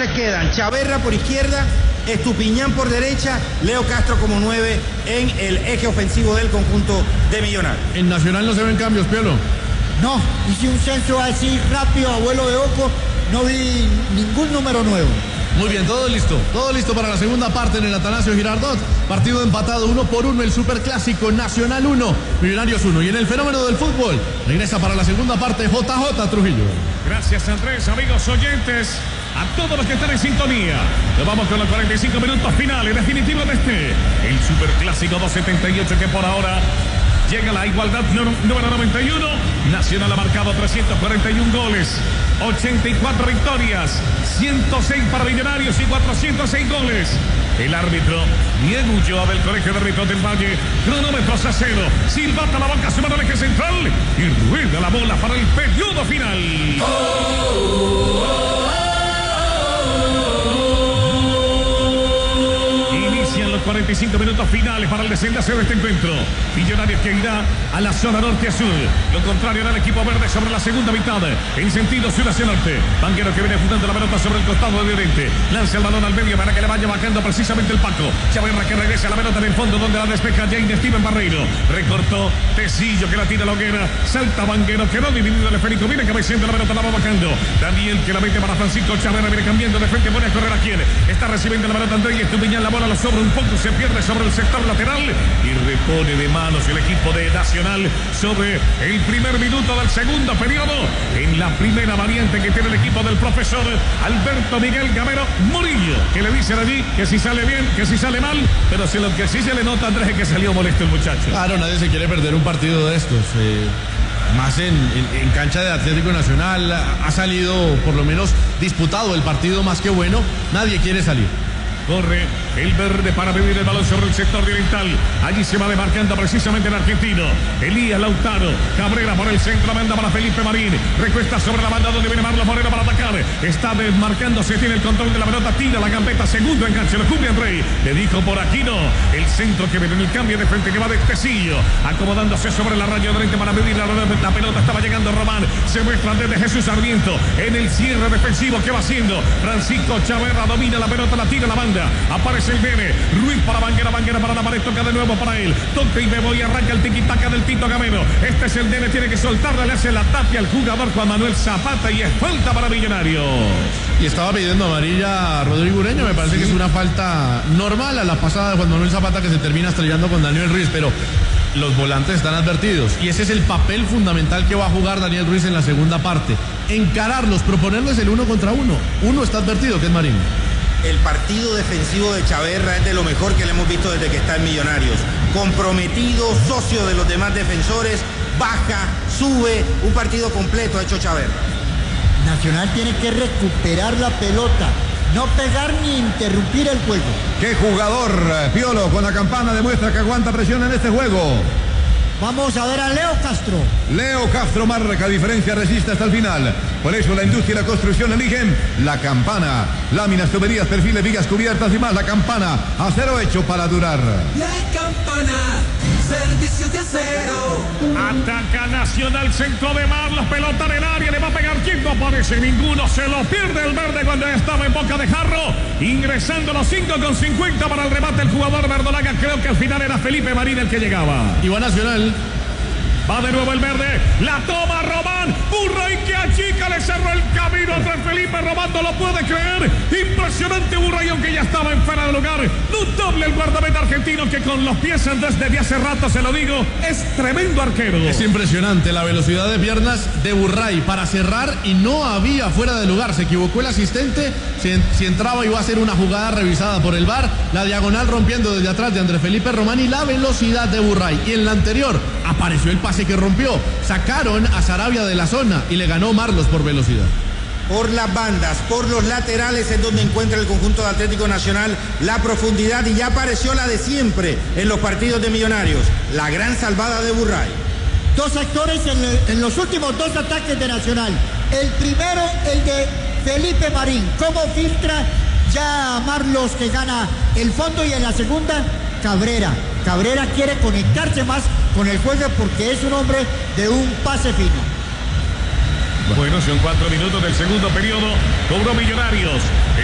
Entonces quedan Chaverra por izquierda, Estupiñán por derecha, Leo Castro como 9 en el eje ofensivo del conjunto de Millonarios. En Nacional no se ven cambios, Piolo. No, hice un censo así rápido, abuelo de Oco, no vi ningún número nuevo. Muy bien, todo listo para la segunda parte en el Atanasio Girardot. Partido empatado 1-1, el Superclásico, Nacional 1, Millonarios 1. Y en el fenómeno del fútbol, regresa para la segunda parte JJ Trujillo. Gracias, Andrés, amigos oyentes, a todos los que están en sintonía. Nos vamos con los 45 minutos finales, definitivos de el Superclásico 278, que por ahora llega a la igualdad número 91. Nacional ha marcado 341 goles, 84 victorias, 106 para Millonarios y 406 goles. El árbitro Diego Ulloa del Colegio de Árbitros del Valle, cronómetros a cero, silbata la boca, se va al eje central y rueda la bola para el periodo final. Inician los 45 minutos finales para el desenlace de este encuentro. Millonarios que irá a la zona norte-sur. Lo contrario era el equipo verde sobre la segunda mitad, en sentido sur hacia norte. Banguero que viene jugando la pelota sobre el costado de oriente. Lanza el balón al medio para que le vaya bajando precisamente el Paco. Chaverra que regresa a la pelota en el fondo donde la despeja Jane Steven Barreiro. Recortó Tecillo que la tira a la hoguera. Salta Banguero, quedó dividido el esférico. Viene cabeceando la pelota, la va bajando. Daniel que la mete para Francisco Chaverra. Viene cambiando de frente, pone a correr a quien. Está recibiendo la pelota Andrés Estupiñán. La bola lo sobra un poco, se pierde sobre el sector lateral y repone de manos el equipo de Nacional sobre el primer minuto del segundo periodo. En la primera variante que tiene el equipo del profesor Alberto Miguel Gamero Murillo, que le dicen allí que si sale bien, que si sale mal, pero si lo que sí se le nota, Andrés, es que salió molesto el muchacho. Claro, nadie se quiere perder un partido de estos. Más en cancha de Atlético Nacional ha salido por lo menos disputado el partido más que bueno. Nadie quiere salir. Corre el verde para medir el balón sobre el sector oriental. Allí se va demarcando precisamente el argentino Elías Lautaro. Cabrera por el centro, manda para Felipe Marín. Recuesta sobre la banda donde viene Marlon Moreno para atacar. Está desmarcándose, tiene el control de la pelota, tira la gambeta, segundo enganche, lo cubre Andrei. Le dijo por aquí no. El centro que viene en el cambio de frente que va de Tecillo, acomodándose sobre la raya de frente para medir la pelota. Estaba llegando Román. Se muestra desde Jesús Sarmiento en el cierre defensivo que va haciendo. Francisco Chaverra domina la pelota, la tira la banda. Aparece el Nene. Ruiz para Banguera para la pared, toca de nuevo para él. Toca y me voy, arranca el tiquitaca del Tito Gamero. Este es el Nene, tiene que soltarla, le hace la tapia al jugador Juan Manuel Zapata y es falta para Millonarios. Y estaba pidiendo amarilla a Rodrigo Ureña, me parece que es una falta normal a la pasada de Juan Manuel Zapata que se termina estrellando con Daniel Ruiz, pero los volantes están advertidos y ese es el papel fundamental que va a jugar Daniel Ruiz en la segunda parte. Encararlos, proponerles el 1 contra 1. Uno está advertido, que es Marín. El partido defensivo de Chaverra es de lo mejor que le hemos visto desde que está en Millonarios. Comprometido, socio de los demás defensores, baja, sube, un partido completo ha hecho Chaverra. Nacional tiene que recuperar la pelota, no pegar ni interrumpir el juego. ¡Qué jugador! Piolo con la campana demuestra que aguanta presión en este juego. Vamos a ver a Leo Castro. Leo Castro marca diferencia, resiste hasta el final. Por eso la industria y la construcción eligen la campana. Láminas, tuberías, perfiles, vigas cubiertas y más. La campana, acero hecho para durar. La campana, servicios de acero. Ataca Nacional, centro de Marlos, pelota en el área, le va a pegar. ¿Quién? No aparece ninguno, se lo pierde el verde cuando estaba en boca de jarro. Ingresando los 5:50 para el remate el jugador verdolaga. Creo que al final era Felipe Marín el que llegaba. Y va Nacional. Va de nuevo el verde, la toma Román, Burray que achica, le cerró el camino entre Felipe Román, no lo puede creer, impresionante Burray, aunque ya estaba en fuera de lugar, notable el guardameta argentino que con los pies desde hace rato, se lo digo, es tremendo arquero. Es impresionante la velocidad de piernas de Burray para cerrar y no había fuera de lugar, se equivocó el asistente, si entraba iba a ser una jugada revisada por el VAR, la diagonal rompiendo desde atrás de Andrés Felipe Román y la velocidad de Burray, y en la anterior apareció el pase que rompió, sacaron a Sarabia de la zona y le ganó Marlos por velocidad. Por las bandas, por los laterales es donde encuentra el conjunto de Atlético Nacional la profundidad y ya apareció la de siempre en los partidos de Millonarios, la gran salvada de Burray. Dos sectores en los últimos dos ataques de Nacional. El primero, el de Felipe Marín, cómo filtra ya Marlos que gana el fondo, y en la segunda Cabrera quiere conectarse más con el juego porque es un hombre de un pase fino. Bueno, son 4 minutos del segundo periodo. Cobró Millonarios.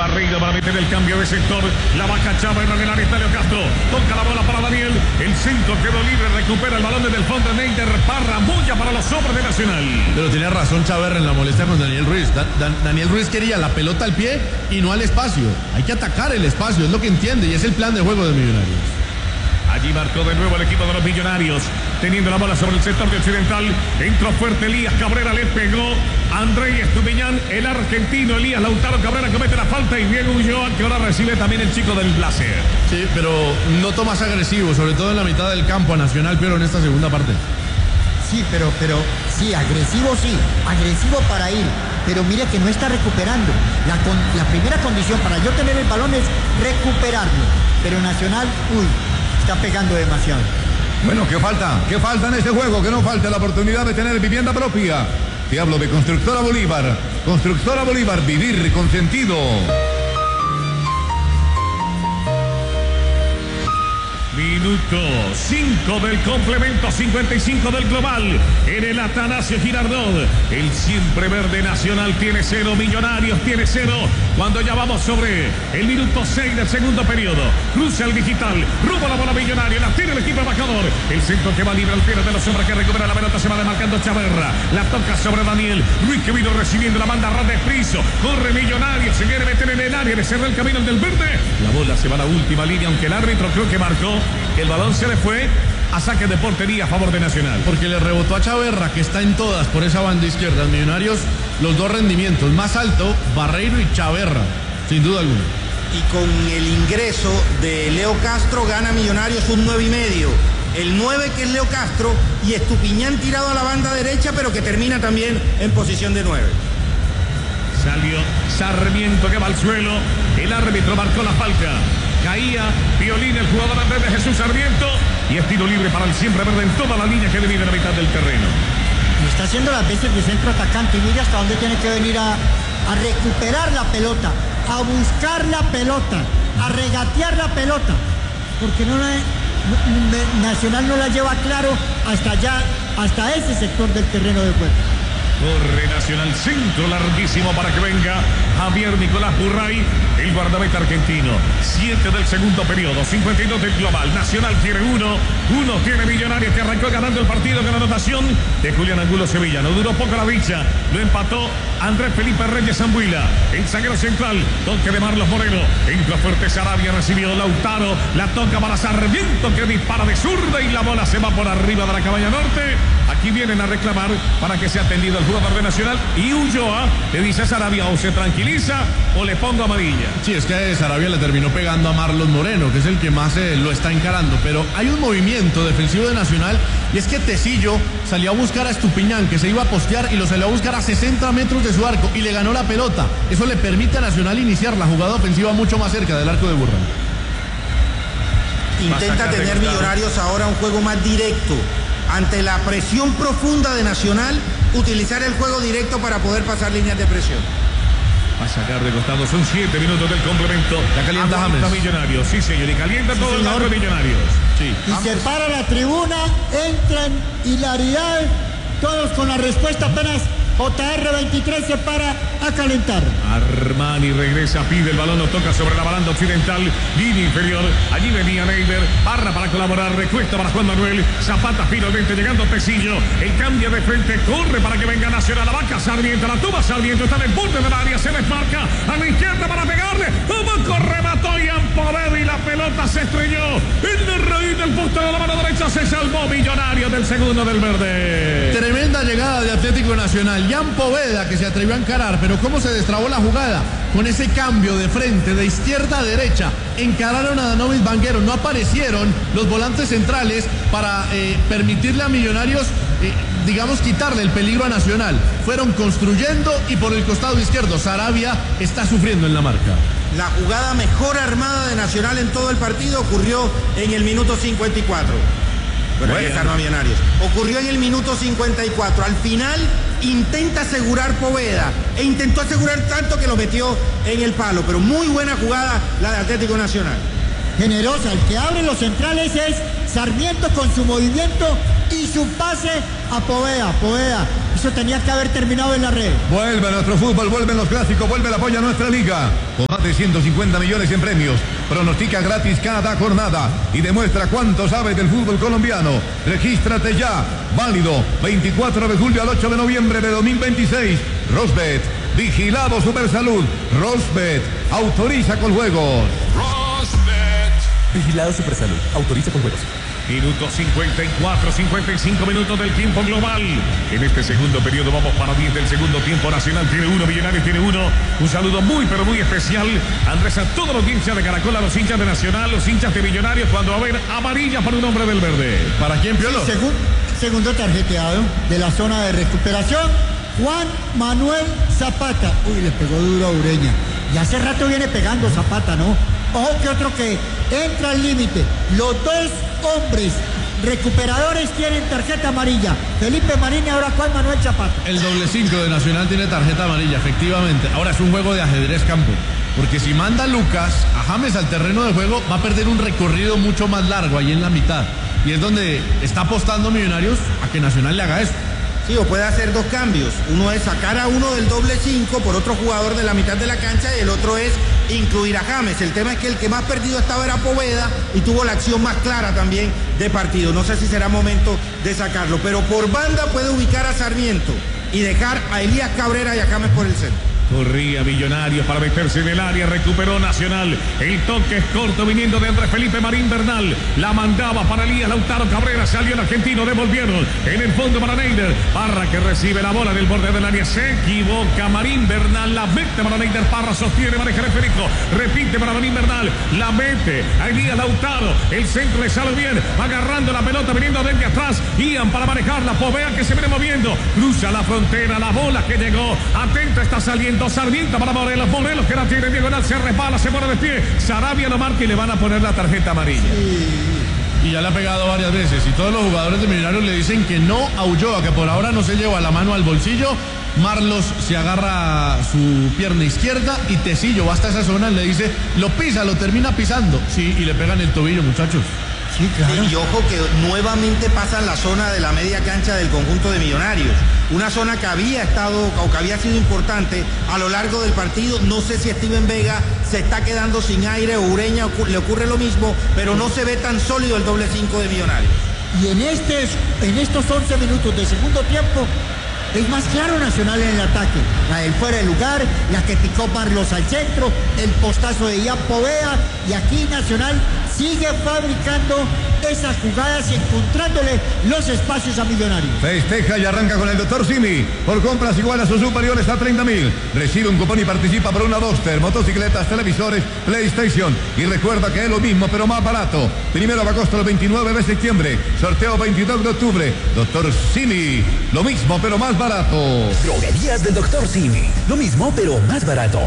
Barreiro para meter el cambio de sector. La vaca Chaverra en el área está Leo Castro. Toca la bola para Daniel. El centro quedó libre. Recupera el balón desde el fondo. Neider Parra. Bulla para los hombres de Nacional. Pero tenía razón Chaverra en la molestia con Daniel Ruiz. Daniel Ruiz quería la pelota al pie y no al espacio. Hay que atacar el espacio, es lo que entiende y es el plan de juego de Millonarios. Allí marcó de nuevo el equipo de los Millonarios, teniendo la bola sobre el sector de Occidental. Entró fuerte Elías Cabrera, le pegó André Estupiñán, el argentino Elías Lautaro Cabrera comete la falta y Diego Ulloa, que ahora recibe también el chico del Blaser. Sí, pero noto más agresivo, sobre todo en la mitad del campo a Nacional, pero en esta segunda parte. Sí, pero sí, agresivo para ir, pero mire que no está recuperando. La primera condición para yo tener el balón es recuperarlo, pero Nacional, está pegando demasiado. Bueno, ¿qué falta? ¿Qué falta en este juego? Que no falte la oportunidad de tener vivienda propia. Te hablo de Constructora Bolívar. Constructora Bolívar, vivir con sentido. Minuto 5 del complemento, 55 del global. En el Atanasio Girardot, el siempre verde Nacional tiene 0, Millonarios tiene 0. Cuando ya vamos sobre el minuto 6 del segundo periodo, cruza el digital, rumbo a la bola Millonario, la tiene el equipo embajador. El centro que va libre al pie de los hombres que recupera la pelota, se va demarcando Chaverra. La toca sobre Daniel Ruiz, que vino recibiendo la banda ras de friso. Corre Millonario, se quiere meter en el área, le cerra el camino el del verde. La bola se va a la última línea, aunque el árbitro creo que marcó. El balón se le fue a saque de portería a favor de Nacional. Porque le rebotó a Chaverra, que está en todas por esa banda izquierda. Millonarios, los dos rendimientos más alto, Barreiro y Chaverra, sin duda alguna. Y con el ingreso de Leo Castro gana Millonarios un 9,5. El 9 que es Leo Castro y Estupiñán tirado a la banda derecha, pero que termina también en posición de 9. Salió Sarmiento que va al suelo. El árbitro marcó la falta. Caía Violín, el jugador Andrés de Jesús Sarmiento. Y es tiro libre para el siempre verde en toda la línea que divide la mitad del terreno. Y está haciendo las veces de centro atacante. Y mira hasta dónde tiene que venir a recuperar la pelota, a buscar la pelota, a regatear la pelota. Porque Nacional no la lleva claro hasta allá, hasta ese sector del terreno de juego. Corre Nacional, centro larguísimo para que venga Javier Nicolás Burray, el guardameta argentino. 7 del segundo periodo, 52 del global. Nacional tiene 1 tiene Millonarios, que arrancó ganando el partido con la anotación de Julián Angulo Sevilla. No duró poco la dicha, lo empató Andrés Felipe Reyes Zambuila. El zaguero central, toque de Marlos Moreno. Entra fuerte Sarabia, recibió Lautaro, la toca para Sarmiento, que dispara de zurda y la bola se va por arriba de la cabaña norte. Aquí vienen a reclamar para que sea atendido el jugador de Nacional, y Ulloa le dice a Sarabia: o se tranquiliza o le pongo amarilla. Sí, es que a Sarabia le terminó pegando a Marlos Moreno, que es el que más lo está encarando, pero hay un movimiento defensivo de Nacional, y es que Tecillo salió a buscar a Estupiñán, que se iba a postear, y lo salió a buscar a 60 metros de su arco y le ganó la pelota. Eso le permite a Nacional iniciar la jugada ofensiva mucho más cerca del arco de Burray. Intenta tener Millonarios ahora un juego más directo. Ante la presión profunda de Nacional, utilizar el juego directo para poder pasar líneas de presión. Va a sacar de costado, son 7 minutos del complemento. Ya calienta James. Millonarios, sí señor, y calienta todo el lado de Millonarios. Sí. Y se para la tribuna, entran hilaridad, todos con la respuesta apenas. JR 23 se para a calentar. Armani regresa, pide el balón, lo toca sobre la baranda occidental, línea inferior. Allí venía Neider, Parra para colaborar, recuesta para Juan Manuel. Zapata finalmente llegando Tecillo. El cambio de frente, corre para que venga Nacional. La vaca Sarmiento, la toma Sarmiento, está en el borde del área, se desmarca a la izquierda para pegarle. Abajo remató Ian Poveda y la pelota se estrelló en la raíz del poste de la mano derecha. Se salvó Millonario del segundo del verde. Tremenda llegada de Atlético Nacional. Ian Poveda, que se atrevió a encarar, pero cómo se destrabó la jugada con ese cambio de frente, de izquierda a derecha. Encararon a Danovis Vanguero, no aparecieron los volantes centrales para permitirle a Millonarios, digamos, quitarle el peligro a Nacional. Fueron construyendo, y por el costado izquierdo Sarabia está sufriendo en la marca. La jugada mejor armada de Nacional en todo el partido ocurrió en el minuto 54. Bueno, ahí están los Millonarios. Ocurrió en el minuto 54. Al final intenta asegurar Poveda, e intentó asegurar tanto que lo metió en el palo, pero muy buena jugada la de Atlético Nacional. Generosa, el que abre los centrales es Sarmiento con su movimiento y su pase a Poveda. Poveda Eso tenía que haber terminado en la red. Vuelve nuestro fútbol, vuelven los clásicos, vuelve el apoyo a nuestra liga. Con más de 150 millones en premios. Pronostica gratis cada jornada y demuestra cuánto sabes del fútbol colombiano. Regístrate ya. Válido 24 de julio al 8 de noviembre de 2026. Rosbet. Vigilado Supersalud. Rosbet. Autoriza con juegos. Vigilado Supersalud. Autoriza con juegos. Minuto 54, 55 minutos del tiempo global. En este segundo periodo vamos para 10 del segundo tiempo. Nacional tiene 1, Millonarios tiene 1. Un saludo muy, pero muy especial, Andrés, a todos los hinchas de Caracol, a los hinchas de Nacional, los hinchas de Millonarios, cuando va a haber amarilla para un hombre del verde. ¿Para quién, Piolo? Segundo tarjeteado de la zona de recuperación, Juan Manuel Zapata. Uy, le pegó duro a Ureña. Y hace rato viene pegando Zapata, ¿no? Ojo que otro que entra al límite. Los dos hombres recuperadores tienen tarjeta amarilla. Felipe Marín y ahora Juan Manuel Zapata. El doble 5 de Nacional tiene tarjeta amarilla, efectivamente. Ahora es un juego de ajedrez campo. Porque si manda Lucas a James al terreno de juego, va a perder un recorrido mucho más largo ahí en la mitad. Y es donde está apostando Millonarios a que Nacional le haga eso. Sí, o puede hacer dos cambios. Uno es sacar a uno del doble 5 por otro jugador de la mitad de la cancha y el otro es incluir a James. El tema es que el que más perdido estaba era Poveda y tuvo la acción más clara también de partido. No sé si será momento de sacarlo, pero por banda puede ubicar a Sarmiento y dejar a Elías Cabrera y a James por el centro. Corría Millonarios para meterse en el área, recuperó Nacional. El toque es corto viniendo de Andrés Felipe Marín Bernal. La mandaba para Elías Lautaro Cabrera, salió el argentino, devolvieron. En el fondo para Neider. Parra que recibe la bola del borde del área, se equivoca Marín Bernal, la mete para Neider. Parra sostiene, maneja el esférico, repite para Marín Bernal, la mete a Elías Lautaro. El centro le sale bien, agarrando la pelota, viniendo desde atrás. Ian para manejarla, Povea que se viene moviendo, cruza la frontera, la bola que llegó. Atento, está saliendo Sarmiento para Morelos que la tiene diagonal, se resbala, se pone de pie. Sarabia lo marca y le van a poner la tarjeta amarilla. Y ya le ha pegado varias veces. Y todos los jugadores de Millonarios le dicen que no a Ulloa, que por ahora no se lleva la mano al bolsillo. Marlos se agarra su pierna izquierda y Tecillo va hasta esa zona, le dice, lo pisa, lo termina pisando. Sí, y le pegan el tobillo, muchachos. Sí, claro. Sí, y ojo que nuevamente pasa en la zona de la media cancha del conjunto de Millonarios. Una zona que había estado o que había sido importante a lo largo del partido. No sé si Steven Vega se está quedando sin aire o Ureña le ocurre lo mismo, pero no se ve tan sólido el doble 5 de Millonarios. Y en estos 11 minutos de segundo tiempo es más claro Nacional en el ataque. La del fuera de lugar, la que picó Marlos al centro, el postazo de Ian Poveda, y aquí Nacional sigue fabricando esas jugadas y encontrándole los espacios a Millonarios. Festeja y arranca con el Dr. Simi. Por compras iguales o superiores a 30.000. Recibe un cupón y participa por una Duster, motocicletas, televisores, PlayStation. Y recuerda que es lo mismo pero más barato. Primero de agosto al 29 de septiembre. Sorteo 22 de octubre. Dr. Simi. Lo mismo pero más barato. Droguerías del Dr. Simi. Lo mismo pero más barato.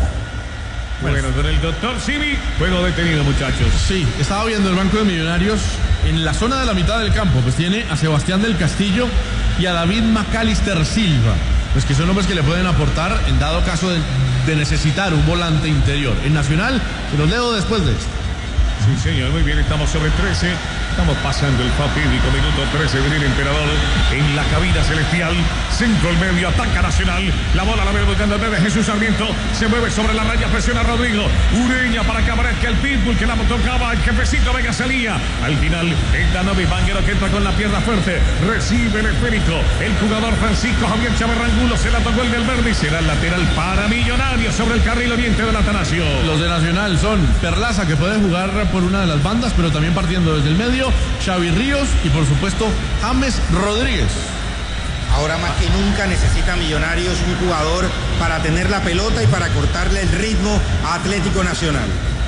Bueno, con el Dr. Simi, juego detenido, muchachos. Sí, estaba viendo el banco de Millonarios en la zona de la mitad del campo, pues tiene a Sebastián del Castillo y a David Macalister Silva, pues que son hombres que le pueden aportar en dado caso de necesitar un volante interior. En Nacional, se los leo después de esto. Sí, señor, muy bien, estamos sobre 13. Estamos pasando el fatídico minuto 13 del Emperador en la cabina celestial. Centro al medio, ataca Nacional. La bola la ve buscando desde Jesús Sarmiento. Se mueve sobre la raya, presiona a Rodrigo. Ureña para que aparezca el pitbull que la tocaba. El jefecito Vega salía. Al final, el Danovi Banguero que entra con la pierna fuerte. Recibe el esférico. El jugador Francisco Javier Chavarrangulo se la tocó el del verde y será el lateral para Millonarios sobre el carril oriente del Atanasio. Los de Nacional son Perlaza, que puede jugar por una de las bandas, pero también partiendo desde el medio, Xavi Ríos y por supuesto James Rodríguez. Ahora más que nunca necesita Millonarios un jugador para tener la pelota y para cortarle el ritmo a Atlético Nacional.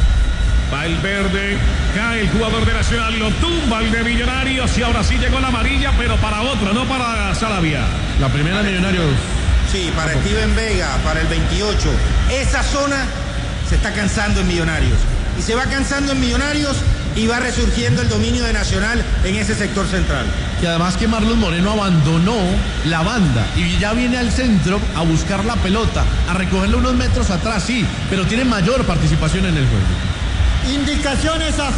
Va el verde, cae el jugador de Nacional, lo tumba el de Millonarios y ahora sí llegó la amarilla, pero para otro, no para Sarabia. La primera de Millonarios. Sí, para Steven Vega, para el 28. Esa zona se está cansando en Millonarios. Y se va cansando en Millonarios y va resurgiendo el dominio de Nacional en ese sector central. Y además que Marlon Moreno abandonó la banda y ya viene al centro a buscar la pelota, a recogerla unos metros atrás, sí, pero tiene mayor participación en el juego. Indicaciones a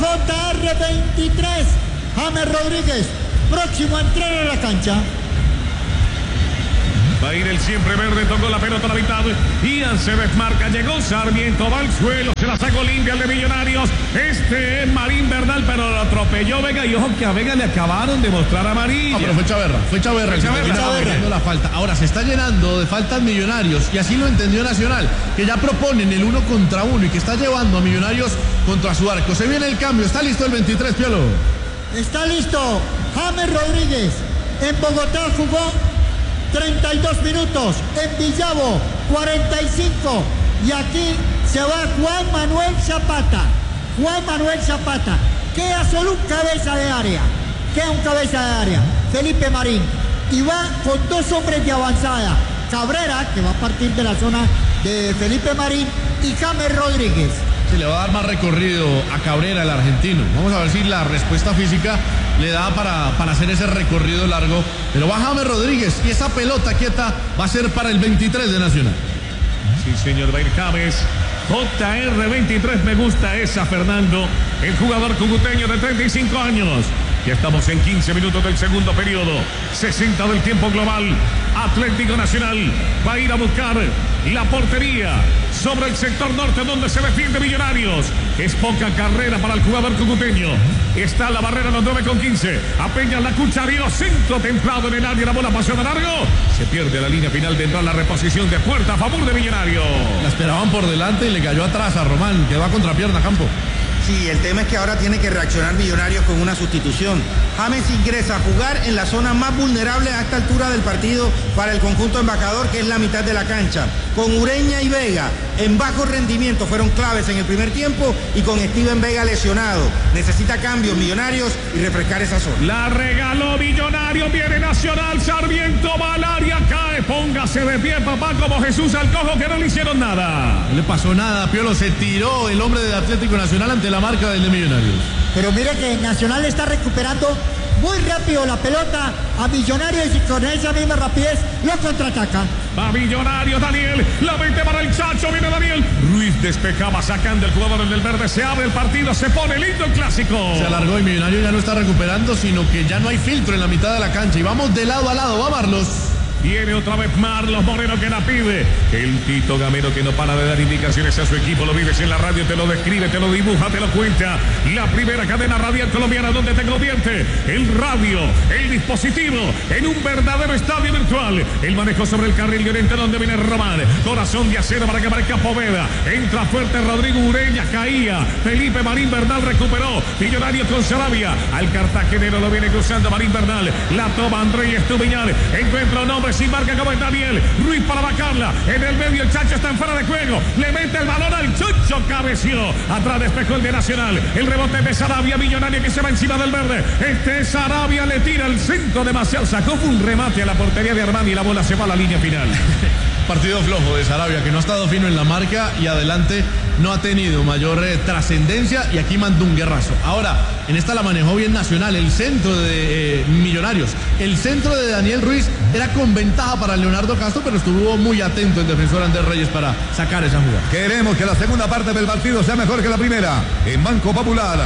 JR23. James Rodríguez, próximo a entrar a la cancha. Va a ir el siempre verde, tocó la pelota a la mitad. Ian se desmarca, llegó Sarmiento, va al suelo, se la sacó limpia el de Millonarios. Este es Marín Bernal, pero lo atropelló Vega. Y ojo que a Vega le acabaron de mostrar amarilla. No, pero fue Chaverra. La falta. Ahora se está llenando de faltas Millonarios, y así lo entendió Nacional, que ya proponen el 1 contra 1 y que está llevando a Millonarios contra su arco. Se viene el cambio, está listo el 23, Piolo. Está listo James Rodríguez. En Bogotá jugó 32 minutos, en Villavo 45, y aquí se va Juan Manuel Zapata. Queda solo un cabeza de área. Felipe Marín. Y va con 2 hombres de avanzada. Cabrera, que va a partir de la zona de Felipe Marín, y James Rodríguez. Se le va a dar más recorrido a Cabrera, el argentino. Vamos a ver si la respuesta física le da para hacer ese recorrido largo. Pero va James Rodríguez, y esa pelota quieta va a ser para el 23 de Nacional. Sí, señor, va a ir James. JR23, me gusta esa, Fernando. El jugador cucuteño de 35 años. Ya estamos en 15 minutos del segundo periodo. 60 del tiempo global. Atlético Nacional va a ir a buscar la portería sobre el sector norte, donde se defiende Millonarios. Es poca carrera para el jugador cucuteño. Está la barrera, los 9:15. Apenas la cuchareó, centro templado en el área, la bola pasó de largo. Se pierde la línea final, vendrá la reposición de puerta a favor de Millonarios. La esperaban por delante y le cayó atrás a Román, quedó a contrapierna Campo. Sí, el tema es que ahora tiene que reaccionar Millonarios con una sustitución. James ingresa a jugar en la zona más vulnerable a esta altura del partido para el conjunto embajador, que es la mitad de la cancha. Con Ureña y Vega en bajo rendimiento fueron claves en el primer tiempo, y con Steven Vega lesionado. Necesita cambios Millonarios y refrescar esa zona. La regaló Millonarios, viene Nacional, Sarmiento va al área, cae, póngase de pie, papá, como Jesús al cojo, que no le hicieron nada. No le pasó nada, Piolo, se tiró el hombre de Atlético Nacional ante la marca del de Millonarios. Pero mire que Nacional está recuperando muy rápido la pelota a Millonarios, y con esa misma rapidez lo contraataca. Va Millonarios, Daniel, la mete para el Chacho, viene Daniel. Ruiz despejaba, sacando el jugador del verde, se abre el partido, se pone lindo el clásico. Se alargó y Millonarios ya no está recuperando, sino que ya no hay filtro en la mitad de la cancha, y vamos de lado a lado, va Marlos. Viene otra vez Marlos Moreno, que la pide. El Tito Gamero, que no para de dar indicaciones a su equipo. Lo vives en la radio, te lo describe, te lo dibuja, te lo cuenta. La primera cadena radial colombiana, donde te convierte el radio, el dispositivo, en un verdadero estadio virtual. El manejo sobre el carril de oriente, donde viene Román. Corazón de acero para que marque Poveda. Entra fuerte Rodrigo Ureña, caía. Felipe Marín Bernal recuperó. Millonarios con Sarabia. Al cartagenero lo viene cruzando Marín Bernal. La toma Andrés Estupiñán. Encuentra un hombre sin marca como es Daniel. Ruiz para vacarla. En el medio el Chacho está en fuera de juego. Le mete el balón al Chucho, cabeció. Atrás despejó el de Nacional. El rebote de Sarabia, Millonario, que se va encima del verde. Este es Sarabia, le tira el centro demasiado. Sacó un remate a la portería de Armani y la bola se va a la línea final. Partido flojo de Sarabia, que no ha estado fino en la marca, y adelante no ha tenido mayor trascendencia, y aquí mandó un guerrazo. Ahora, en esta la manejó bien Nacional, el centro de Millonarios. El centro de Daniel Ruiz era con ventaja para Leonardo Castro, pero estuvo muy atento el defensor Andrés Reyes para sacar esa jugada. Queremos que la segunda parte del partido sea mejor que la primera. En Banco Popular,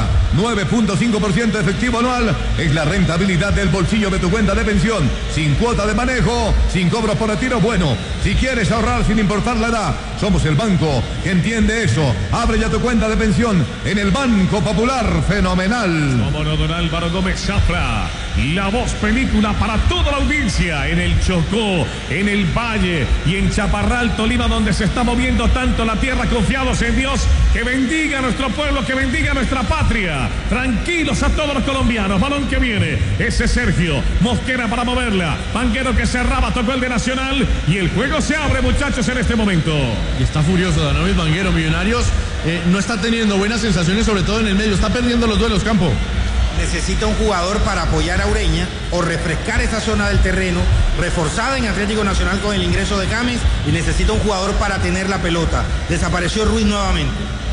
9.5% efectivo anual es la rentabilidad del bolsillo de tu cuenta de pensión, sin cuota de manejo, sin cobros por retiro. Bueno, si quieres ahorrar sin importar la edad, somos el banco que entiende eso. Abre ya tu cuenta de pensión en el Banco Popular. Fenomenal. Como no, don Álvaro Gómez Zafra, la voz película para toda la audiencia en el Chocó, en el Valle y en Chaparral, Tolima, donde se está moviendo tanto la tierra. Confiados en Dios, que bendiga a nuestro pueblo, que bendiga a nuestra patria. Tranquilos a todos los colombianos. Balón que viene, ese es Sergio Mosquera para moverla. Banquero que cerraba, tocó el de Nacional, y el juego se abre, muchachos, en este momento. Y está furioso Danovis Banguero. Millonarios no está teniendo buenas sensaciones, sobre todo en el medio. Está perdiendo los duelos, Campo. Necesita un jugador para apoyar a Ureña o refrescar esa zona del terreno, reforzada en Atlético Nacional con el ingreso de James, y necesita un jugador para tener la pelota. Desapareció Ruiz nuevamente.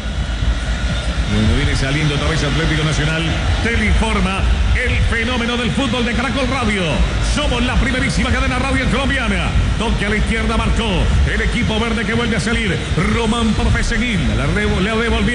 Bueno, viene saliendo otra vez Atlético Nacional. Teleinforma el fenómeno del fútbol de Caracol Radio. Somos la primerísima cadena radio colombiana. Toque a la izquierda, marcó el equipo verde, que vuelve a salir. Román por Peseguín. Le devolvió el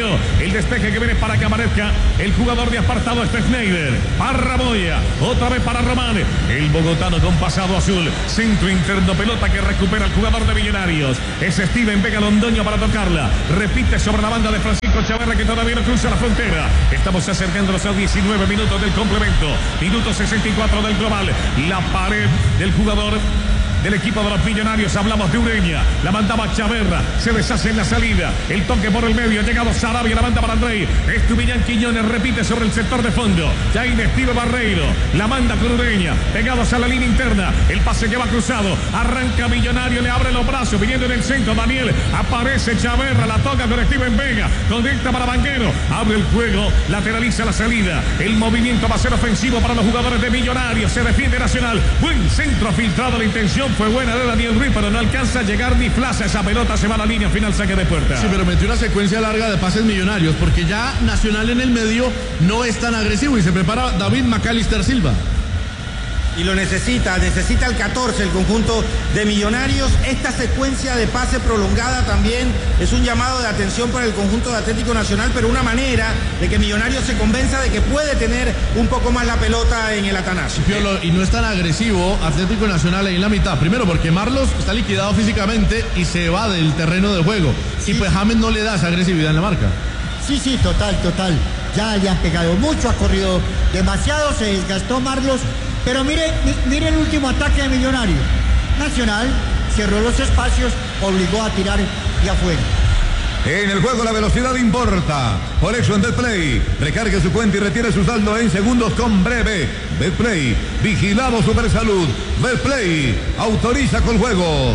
El despeje que viene para que aparezca el jugador de apartado, Schneider. Parra Moya, otra vez para Román. El bogotano con pasado azul. Centro interno, pelota que recupera el jugador de Millonarios. Es Steven Vega Londoño para tocarla. Repite sobre la banda de Francisco Chaverra, que todavía no cruza la frontera. Estamos acercándonos a 19 minutos del complemento. Minuto 64 del global. La pared del jugador del equipo de los Millonarios. Hablamos de Ureña, la mandaba Chaverra, se deshace en la salida, el toque por el medio, ha llegado Sarabia, la manda para Andrei, Estupiñán Quiñones repite sobre el sector de fondo, ya Inestivo Barreiro, la manda con Ureña, pegados a la línea interna, el pase que va cruzado, arranca Millonario, le abre los brazos, viniendo en el centro, Daniel, aparece Chaverra, la toca con Steven Vega, conecta para Banguero, abre el juego, lateraliza la salida, el movimiento va a ser ofensivo para los jugadores de Millonarios, se defiende Nacional, buen centro filtrado, la intención fue buena de Daniel Ruiz, pero no alcanza a llegar ni flaza. Esa pelota se va a la línea final, saque de puerta. Sí, pero metió una secuencia larga de pases Millonarios, porque ya Nacional en el medio no es tan agresivo y se prepara David McAllister Silva. Y lo necesita el 14, el conjunto de Millonarios. Esta secuencia de pase prolongada también es un llamado de atención para el conjunto de Atlético Nacional, pero una manera de que Millonarios se convenza de que puede tener un poco más la pelota en el Atanasio. Y no es tan agresivo Atlético Nacional ahí en la mitad. Primero porque Marlos está liquidado físicamente y se va del terreno de juego. Sí. Y pues James no le da esa agresividad en la marca. Sí, total. Ya le han pegado mucho, ha corrido demasiado, se desgastó Marlos. Pero mire el último ataque de Millonarios. Nacional cerró los espacios, obligó a tirar y afuera. En el juego la velocidad importa. Por eso en Betplay, recargue su cuenta y retire su saldo en segundos con breve. Betplay, vigilado Supersalud. Betplay, autoriza con juegos.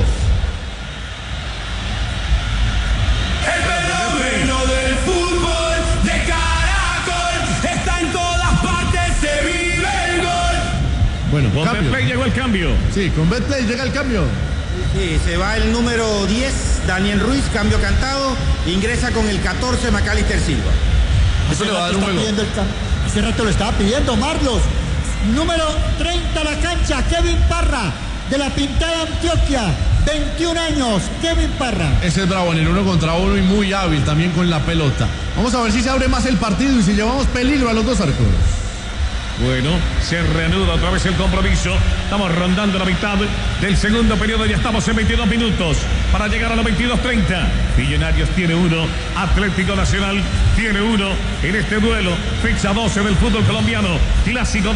El fenómeno del fútbol de Caracol está en todas partes, se vive el gol. Bueno, con Betplay llegó el cambio. Sí, con Betplay llega el cambio. Sí, se va el número 10, Daniel Ruiz, cambio cantado, ingresa con el 14, McAllister Silva. Eso le va a dar un juego. Hace rato lo estaba pidiendo Marlos. Número 30 a la cancha, Kevin Parra, de la Pintada Antioquia, 21 años, Kevin Parra. Ese es bravo en el 1 contra 1 y muy hábil también con la pelota. Vamos a ver si se abre más el partido y si llevamos peligro a los dos arcos. Bueno, se reanuda otra vez el compromiso. Estamos rondando la mitad del segundo periodo. Ya estamos en 22 minutos para llegar a los 22:30. Millonarios tiene 1, Atlético Nacional tiene 1 en este duelo. Fecha 12 del fútbol colombiano. Clásico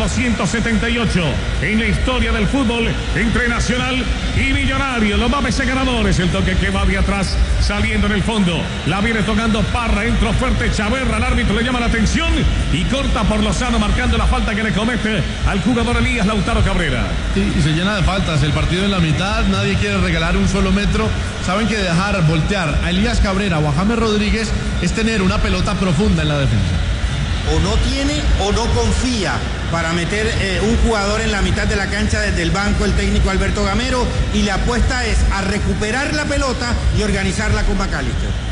278 en la historia del fútbol entre Nacional y Millonarios. Los más veces ganadores. El toque que va de atrás saliendo en el fondo. La viene tocando Parra. Entró fuerte Chaverra. El árbitro le llama la atención y corta por Lozano marcando la falta que le comete al jugador Elías Lautaro Cabrera. Sí, y se llena de faltas, el partido en la mitad, nadie quiere regalar un solo metro. Saben que dejar voltear a Elías Cabrera o a James Rodríguez es tener una pelota profunda en la defensa. O no tiene o no confía para meter un jugador en la mitad de la cancha desde el banco, el técnico Alberto Gamero, y la apuesta es a recuperar la pelota y organizarla con McAllister.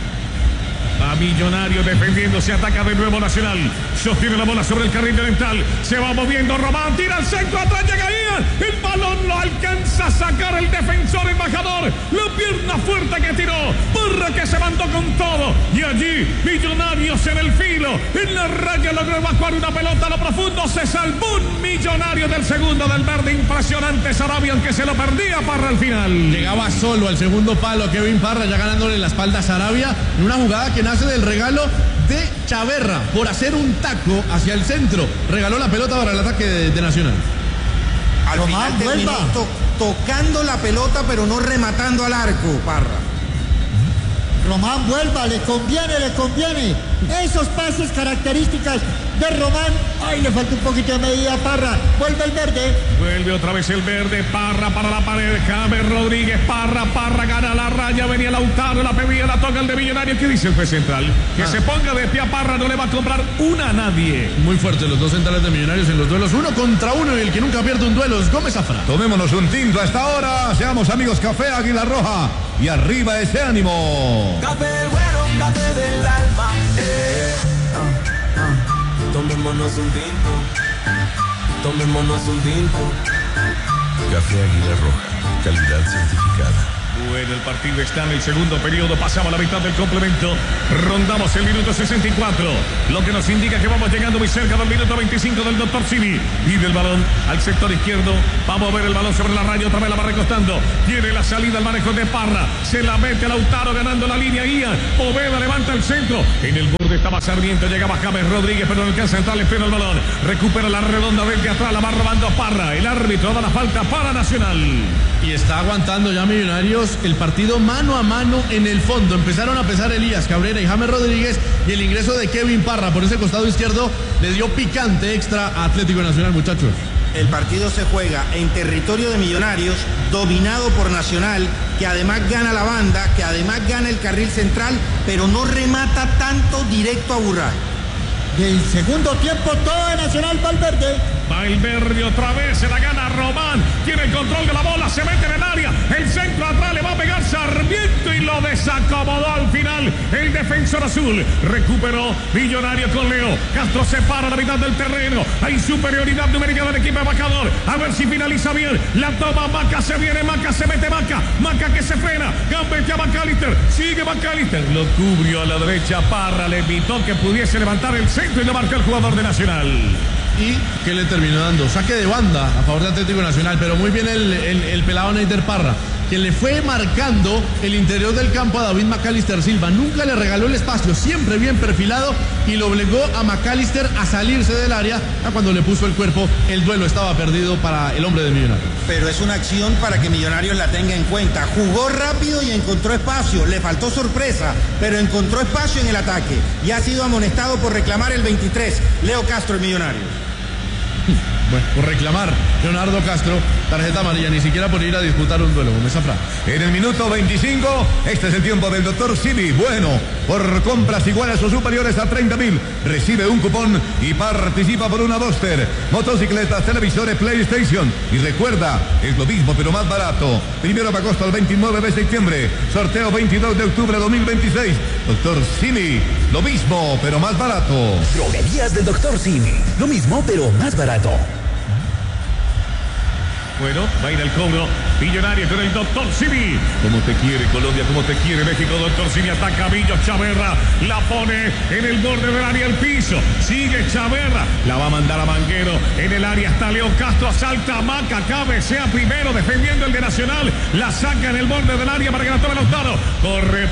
A Millonarios defendiendo, se ataca de nuevo Nacional. Sostiene la bola sobre el carril oriental. Se va moviendo Román, tira al centro, atrás llega Ian. El balón lo alcanza a sacar el defensor embajador. La pierna fuerte que tiró. Parra que se mandó con todo. Y allí Millonarios en el filo. En la raya logró evacuar una pelota a lo profundo. Se salvó un Millonario del segundo del verde. Impresionante Sarabia, aunque se lo perdía Parra al final. Llegaba solo al segundo palo Kevin Parra, ya ganándole la espalda a Sarabia. En una jugada que nace del regalo de Chaverra por hacer un taco hacia el centro. Regaló la pelota para el ataque de Nacional. Al final terminó tocando la pelota, pero no rematando al arco, Parra. Román, vuelva, le conviene. Esos pases características de Román. Ay, le falta un poquito de medida a Parra. Vuelve el verde. Vuelve otra vez el verde. Parra para la pared. James Rodríguez. Parra gana la raya. Venía Lautaro, la pedía, la toca el de Millonarios. ¿Qué dice el juez central? Que se ponga de pie a Parra, no le va a comprar una a nadie. Muy fuerte los dos centrales de Millonarios en los duelos 1 contra 1, y el que nunca pierde un duelo es Gómez Zafra. Tomémonos un tinto a esta hora. Seamos amigos, Café Águila Roja. Y arriba ese ánimo. Café bueno, café del alma. Tomémonos un tinto. Tomémonos un tinto. Café Águila Roja, calidad certificada. Bueno, el partido está en el segundo periodo, pasamos la mitad del complemento, rondamos el minuto 64, lo que nos indica que vamos llegando muy cerca del minuto 25 del Dr. Simi. Pide el balón al sector izquierdo, va a mover el balón sobre la raya, otra vez la va recostando, tiene la salida, el manejo de Parra, se la mete Lautaro ganando la línea, Ian, Poveda levanta el centro, en el borde estaba Sarmiento, llegaba James Rodríguez, pero no alcanza a entrar, le espera el balón, recupera la redonda desde atrás, la va robando Parra, el árbitro da la falta para Nacional. Y está aguantando ya Millonarios el partido mano a mano en el fondo. Empezaron a pesar Elías Cabrera y James Rodríguez, y el ingreso de Kevin Parra por ese costado izquierdo le dio picante extra a Atlético Nacional, muchachos. El partido se juega en territorio de Millonarios, dominado por Nacional, que además gana la banda, que además gana el carril central, pero no remata tanto directo a Burray. Del segundo tiempo todo de Nacional, Valverde otra vez, se la gana Román, tiene el control de la bola, se mete en el área, el centro atrás le va a pegar Sarmiento y lo desacomodó al final el defensor azul. Recuperó Millonario con Leo, Castro se para a la mitad del terreno, hay superioridad numérica del equipo embajador, a ver si finaliza bien, la toma Maca, se viene Maca, se mete Maca que se frena, gambetea McAllister, sigue McAllister, lo cubrió a la derecha Parra, le evitó que pudiese levantar el centro y lo marca el jugador de Nacional. ¿Y qué le terminó dando? Saque de banda a favor de Atlético Nacional, pero muy bien el pelado Neider Parra, que le fue marcando el interior del campo a David McAllister Silva. Nunca le regaló el espacio, siempre bien perfilado, y lo obligó a McAllister a salirse del área. A cuando le puso el cuerpo, el duelo estaba perdido para el hombre de Millonarios. Pero es una acción para que Millonarios la tenga en cuenta. Jugó rápido y encontró espacio. Le faltó sorpresa, pero encontró espacio en el ataque. Y ha sido amonestado por reclamar el 23, Leo Castro, el Millonarios. Bueno, por reclamar Leonardo Castro, tarjeta amarilla, ni siquiera por ir a disputar un duelo con esa frase. En el minuto 25, este es el tiempo del Dr. Simi. Bueno, por compras iguales o superiores a 30.000, recibe un cupón y participa por una Duster, motocicletas, televisores, PlayStation. Y recuerda, es lo mismo pero más barato. 1 de agosto al 29 de septiembre, sorteo 22 de octubre de 2026. Dr. Simi, lo mismo pero más barato. Droguerías del Dr. Simi. Lo mismo pero más barato. Bueno, va a ir al cobro Millonario con el Dr. Simi. Como te quiere Colombia, como te quiere México, Dr. Simi ataca Villo, Chaverra, la pone en el borde del área, el piso, sigue Chaverra, la va a mandar a Manguero, en el área está Leo Castro, asalta a Maca, cabecea primero, defendiendo el de Nacional, la saca en el borde del área para que la tome Lautaro, corre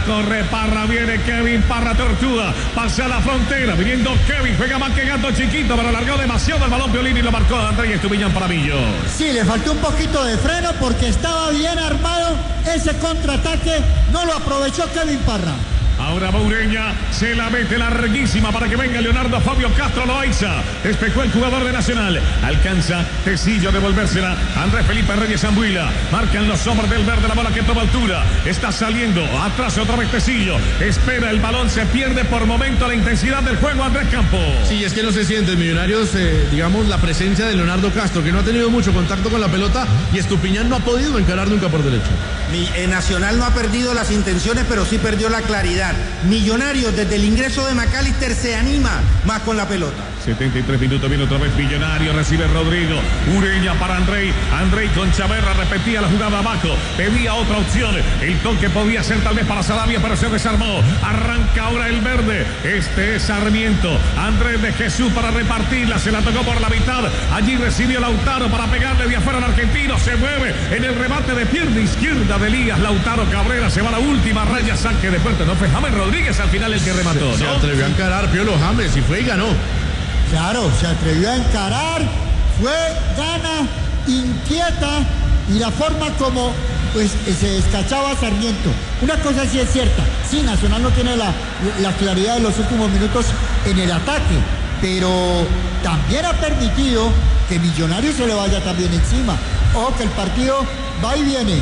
Parra, viene Kevin Parra, Tortuga, pasa a la frontera, viniendo Kevin, juega más que gato chiquito, pero alargó demasiado el balón Piolín y lo marcó Andrés Estupiñán para Villo. Sí, le faltó un poquito de freno porque estaba bien armado ese contraataque, no lo aprovechó Kevin Parra. Ahora Ureña se la mete larguísima para que venga Leonardo Fabio Castro Loaiza. Despejó el jugador de Nacional. Alcanza Tecillo a devolvérsela. Andrés Felipe Reyes Zambuila. Marcan los hombres del verde, la bola que toma altura. Está saliendo. Atrás otra vez Tecillo. Espera el balón. Se pierde por momento la intensidad del juego Andrés Campos. Sí, es que no se siente Millonarios, digamos, la presencia de Leonardo Castro, que no ha tenido mucho contacto con la pelota, y Estupiñán no ha podido encarar nunca por derecho. Nacional no ha perdido las intenciones, pero sí perdió la claridad. Millonarios, desde el ingreso de McAllister, se anima más con la pelota. 73 minutos, viene otra vez Millonario, recibe Rodrigo, Ureña para Andrei con Chaverra, repetía la jugada abajo, pedía otra opción, el toque podía ser tal vez para Salavia, pero se desarmó, arranca ahora el verde, este es Sarmiento, Andrés de Jesús para repartirla, se la tocó por la mitad, allí recibió Lautaro para pegarle de afuera al argentino, se mueve en el remate de pierna izquierda de Elías, Lautaro Cabrera, se va a la última raya, saque de puerta, no fue James Rodríguez al final el que remató, Se ¿no? atrevió a encarar Piolo James y fue y ganó. Claro, se atrevió a encarar, fue, gana, inquieta, y la forma como pues se descachaba Sarmiento. Una cosa sí es cierta, sí, Nacional no tiene la claridad de los últimos minutos en el ataque, pero también ha permitido que Millonarios se le vaya también encima. Ojo que el partido va y viene.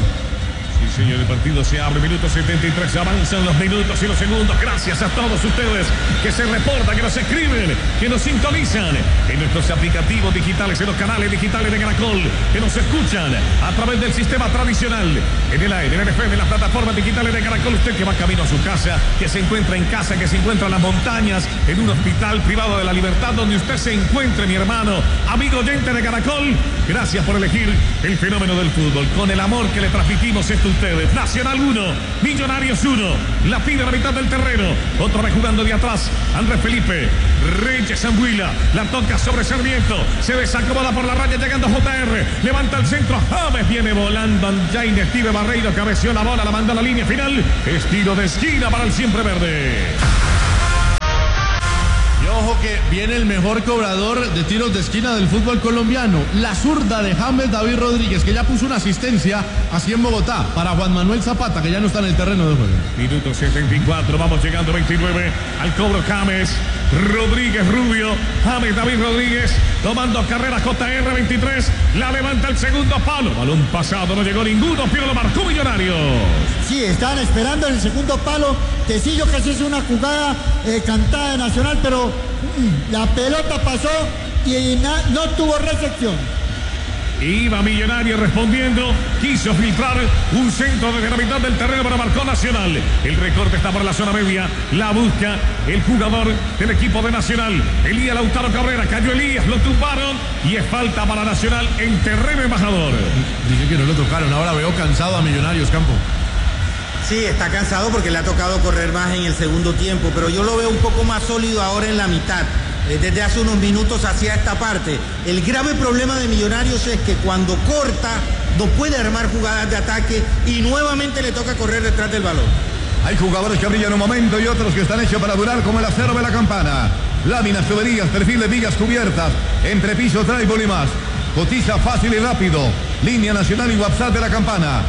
Sí, señor, el partido se abre, minuto 73, avanzan los minutos y los segundos. Gracias a todos ustedes que se reportan, que nos escriben, que nos sintonizan en nuestros aplicativos digitales, en los canales digitales de Caracol, que nos escuchan a través del sistema tradicional, en el aire, en el FM, en las plataformas digitales de Caracol. Usted que va camino a su casa, que se encuentra en casa, que se encuentra en las montañas, en un hospital privado de la libertad, donde usted se encuentre, mi hermano, amigo oyente de Caracol, gracias por elegir el fenómeno del fútbol. Con el amor que le transmitimos, es sienta ustedes. Nacional 1, Millonarios 1. La pide a la mitad del terreno. Otra vez jugando de atrás. Andrés Felipe Reyes Zambuila. La toca sobre Sarmiento. Se desacomoda por la raya llegando JR. Levanta el centro. James viene volando. Jaime Steve Barreiro cabeció la bola. La mandó a la línea final. Estilo de esquina para el siempre verde. Ojo que viene el mejor cobrador de tiros de esquina del fútbol colombiano, la zurda de James David Rodríguez, que ya puso una asistencia así en Bogotá para Juan Manuel Zapata, que ya no está en el terreno de juego. Minuto 74, vamos llegando 29 al cobro. James Rodríguez Rubio, James David Rodríguez tomando carrera. JR 23, la levanta el segundo palo. Balón pasado, no llegó ninguno, pero lo marcó Millonarios. Sí, estaban esperando en el segundo palo. Tecillo casi hizo una jugada cantada de Nacional, pero la pelota pasó y no tuvo recepción. Iba Millonario respondiendo, quiso filtrar un centro desde la mitad del terreno, pero marcó Nacional. El recorte está por la zona media, la busca el jugador del equipo de Nacional, Elías Lautaro Cabrera. Cayó Elías, lo tumbaron y es falta para Nacional en terreno embajador. Dice que no lo tocaron, ahora veo cansado a Millonarios, Campo. Sí, está cansado porque le ha tocado correr más en el segundo tiempo, pero yo lo veo un poco más sólido ahora en la mitad. Desde hace unos minutos hacia esta parte. El grave problema de Millonarios es que cuando corta no puede armar jugadas de ataque y nuevamente le toca correr detrás del balón. Hay jugadores que brillan un momento y otros que están hechos para durar, como el acero de la Campana. Láminas, tuberías, perfil de vigas cubiertas, entrepiso, trébol y más. Cotiza fácil y rápido. Línea nacional y WhatsApp de la Campana.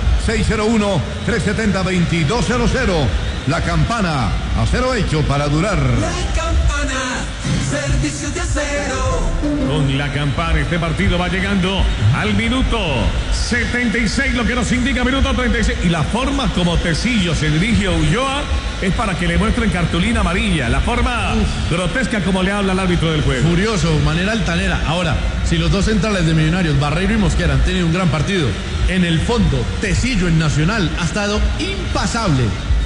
601-370-2200. La Campana, acero hecho para durar. La Campana, servicios de acero. Con la Campana este partido va llegando al minuto 76, lo que nos indica minuto 36. Y la forma como Tecillo se dirige a Ulloa es para que le muestren cartulina amarilla. La forma grotesca como le habla el árbitro del juego. Furioso, manera altanera. Ahora, si los dos centrales de Millonarios, Barreiro y Mosquera, han tenido un gran partido, en el fondo, Tecillo en Nacional ha estado impasable.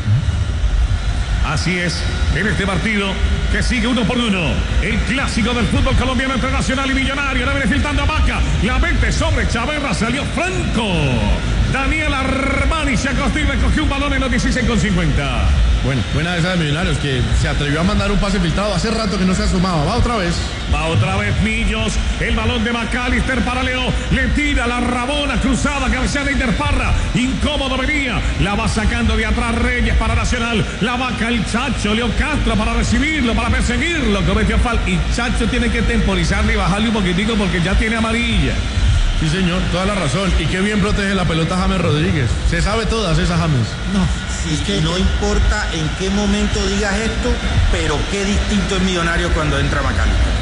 Así es, en este partido que sigue 1-1, el clásico del fútbol colombiano entre Nacional y Millonario. La viene filtrando a Vaca, la mete sobre Chaverra, salió Franco. Daniel Armani se acostó y recogió un balón en los 16,50. Bueno, buena esa de Millonarios, que se atrevió a mandar un pase filtrado. Hace rato que no se asomaba. Va otra vez. Va otra vez Millos. El balón de McAllister para Leo. Le tira la rabona cruzada. Cabeceada de Interparra. Incómodo venía. La va sacando de atrás Reyes para Nacional. La vaca el Chacho. Leo Castro para recibirlo, para perseguirlo. Cometió falta. Y Chacho tiene que temporizarle y bajarle un poquitico porque ya tiene amarilla. Sí, señor, toda la razón. Y qué bien protege la pelota James Rodríguez. Se sabe todas esas James. No, Sí, es que no importa en qué momento digas esto, pero qué distinto es Millonario cuando entra McAllister.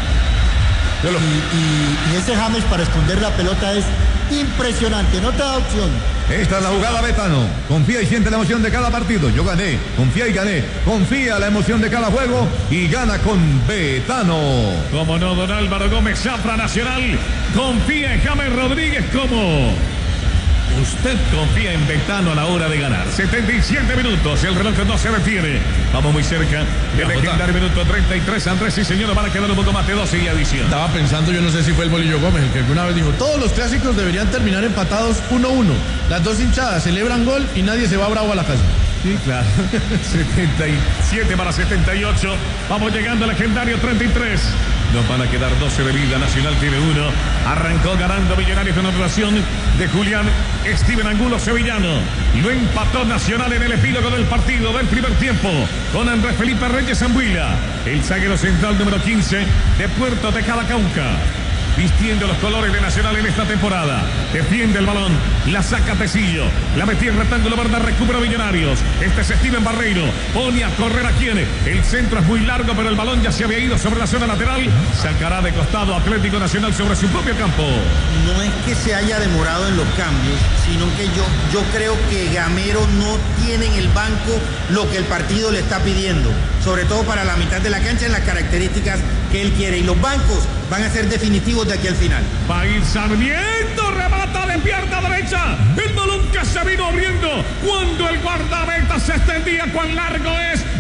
Y ese James para esconder la pelota es impresionante, no te da opción. Esta es la jugada Betano. Confía y siente la emoción de cada partido. Yo gané, confía y gané. Confía la emoción de cada juego y gana con Betano. Como no, don Álvaro Gómez, Zafra Nacional. Confía en James Rodríguez como usted confía en Betano a la hora de ganar. 77 minutos, el reloj no se detiene. Vamos muy cerca del legendario minuto 33. Andrés y señor, van a quedar un poco más de 12 y adición. Estaba pensando, yo no sé si fue el Bolillo Gómez el que alguna vez dijo, todos los clásicos deberían terminar empatados 1-1. Las dos hinchadas celebran gol y nadie se va bravo a la casa. Sí, claro. 77 para 78. Vamos llegando al legendario 33. Nos van a quedar 12 de vida. Nacional tiene 1. Arrancó ganando Millonarios con anotación de Julián Steven Angulo Sevillano. Lo empató Nacional en el epílogo del partido del primer tiempo con Andrés Felipe Reyes Zambuila, el zaguero central número 15 de Puerto de Calacauca, vistiendo los colores de Nacional en esta temporada. Defiende el balón, la saca Tecillo, la metía en rectángulo verde, recupera Millonarios. Este es Steven Barreiro, pone a correr a quien. El centro es muy largo, pero el balón ya se había ido sobre la zona lateral. Sacará de costado Atlético Nacional sobre su propio campo. No es que se haya demorado en los cambios, sino que yo creo que Gamero no tiene en el banco lo que el partido le está pidiendo, sobre todo para la mitad de la cancha en las características que él quiere. Y los bancos van a ser definitivos de aquí al final. Va a ir Sarmiento, remata de pierna derecha. El balón que se vino abriendo cuando el guardameta se extendía. Cuán largo es.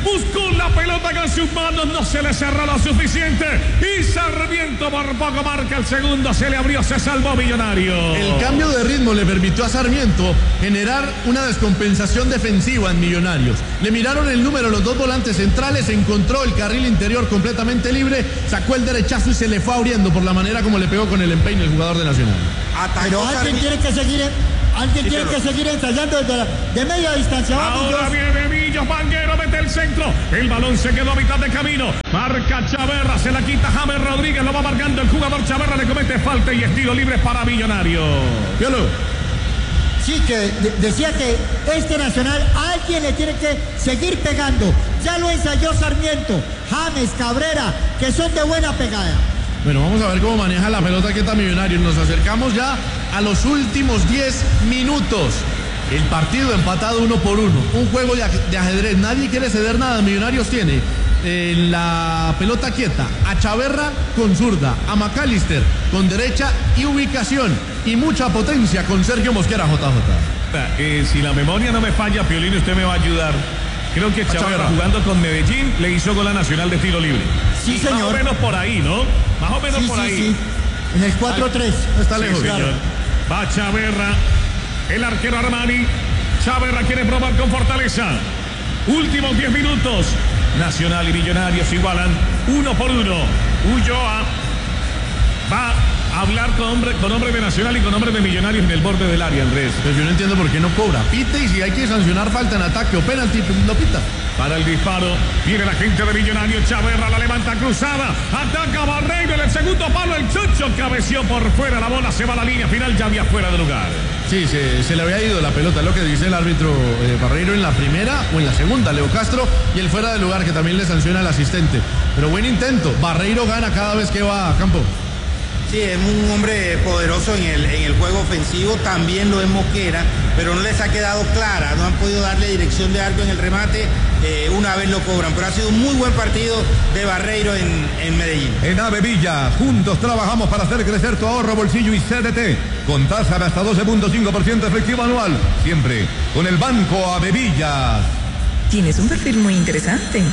buscó la pelota con sus manos, no se le cerró lo suficiente y Sarmiento por poco marca el segundo, se le abrió, se salvó Millonario. El cambio de ritmo le permitió a Sarmiento generar una descompensación defensiva en Millonarios. Le miraron el número los dos volantes centrales, encontró el carril interior completamente libre, sacó el derechazo y se le fue abriendo por la manera como le pegó con el empeine el jugador de Nacional. Pero alguien tiene que seguir ensayando de media distancia. Ahora viene Millos, Vanguero mete el centro, el balón se quedó a mitad de camino, marca Chaverra, se la quita James Rodríguez, lo va marcando el jugador Chaverra, le comete falta y estilo libre para Millonario. Sí, que decía que este Nacional alguien le tiene que seguir pegando. Ya lo ensayó Sarmiento, James, Cabrera, que son de buena pegada. Bueno, vamos a ver cómo maneja la pelota Queta Millonarios. Nos acercamos ya a los últimos 10 minutos. El partido empatado 1-1. Un juego de ajedrez. Nadie quiere ceder nada. Millonarios tiene la pelota quieta a Chaverra con zurda, a McAllister con derecha y ubicación y mucha potencia con Sergio Mosquera, JJ. Si la memoria no me falla, Piolín, usted me va a ayudar. Creo que Chaverra jugando con Medellín le hizo gol a Nacional de tiro libre. Sí, señor. Más o menos por ahí, ¿no? Más o menos por ahí. Sí. En el 4-3. Está lejos. Sí, señor. Va Chaverra, el arquero Armani. Chaverra quiere probar con fortaleza. Últimos 10 minutos. Nacional y Millonarios igualan 1-1. Ulloa va a hablar con hombre de Nacional y con hombre de Millonarios en el borde del área, Andrés. Pero yo no entiendo por qué no cobra. Pite y si hay que sancionar falta en ataque o penalti, no pita. Para el disparo, viene la gente de Millonarios, Chaverra la levanta cruzada, ataca Barreiro en el segundo palo, el Chucho cabeció por fuera, la bola se va a la línea final, ya había fuera de lugar. Sí, se le había ido la pelota, es lo que dice el árbitro Barreiro en la primera o en la segunda, Leo Castro, y el fuera de lugar que también le sanciona al asistente. Pero buen intento, Barreiro gana cada vez que va a campo. Sí, es un hombre poderoso en el juego ofensivo, también lo es Mosquera, pero no les ha quedado clara, no han podido darle dirección de arco en el remate, una vez lo cobran, pero ha sido un muy buen partido de Barreiro en Medellín. En Avevilla, juntos trabajamos para hacer crecer tu ahorro, bolsillo y CDT, con tasa de hasta 12.5% efectivo anual, siempre con el Banco Avevilla. Tienes un perfil muy interesante.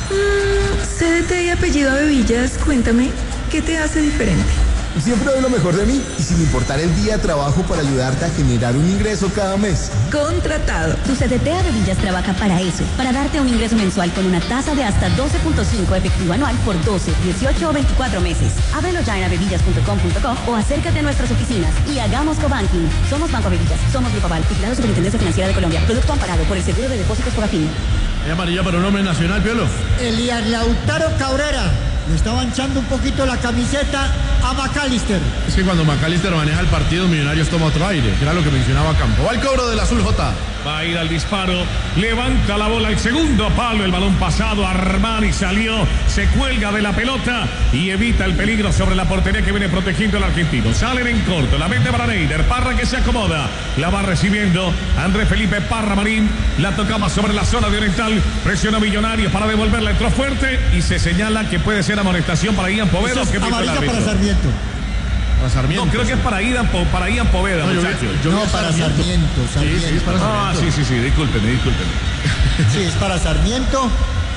CDT y apellido Avevillas, cuéntame, ¿qué te hace diferente? Siempre doy lo mejor de mí y sin importar el día trabajo para ayudarte a generar un ingreso cada mes. Contratado. Tu CDT Avevillas trabaja para eso, para darte un ingreso mensual con una tasa de hasta 12.5 efectivo anual por 12, 18 o 24 meses. Ábrelo ya en avevillas.com.co o acércate a nuestras oficinas y hagamos cobanking. Somos Banco Avevillas, somos Grupo Aval, vigilado Superintendencia Financiera de Colombia. Producto amparado por el Seguro de Depósitos Fogafín. ¿Hay amarilla para un hombre nacional, Piolo? Elías Lautaro Cabrera le estaba manchando un poquito la camiseta a McAllister. Es que cuando McAllister maneja el partido, Millonarios toma otro aire, que era lo que mencionaba Campo. Va el cobro del azul J. Va a ir al disparo, levanta la bola, el segundo palo, el balón pasado, Armani salió, se cuelga de la pelota y evita el peligro sobre la portería que viene protegiendo el argentino. Salen en corto, la mete para Neider, Parra que se acomoda, la va recibiendo Andrés Felipe Parra Marín, la tocaba sobre la zona de Oriental, presiona Millonarios para devolverla, entró fuerte y se señala que puede ser amonestación para Ian Poveda. Amarilla para Sarmiento. Sarmiento. No, creo que es para Ian Poveda, muchachos. No, para Sarmiento. Sí, es para Sarmiento. Sí, discúlpenme. Sí, es para Sarmiento.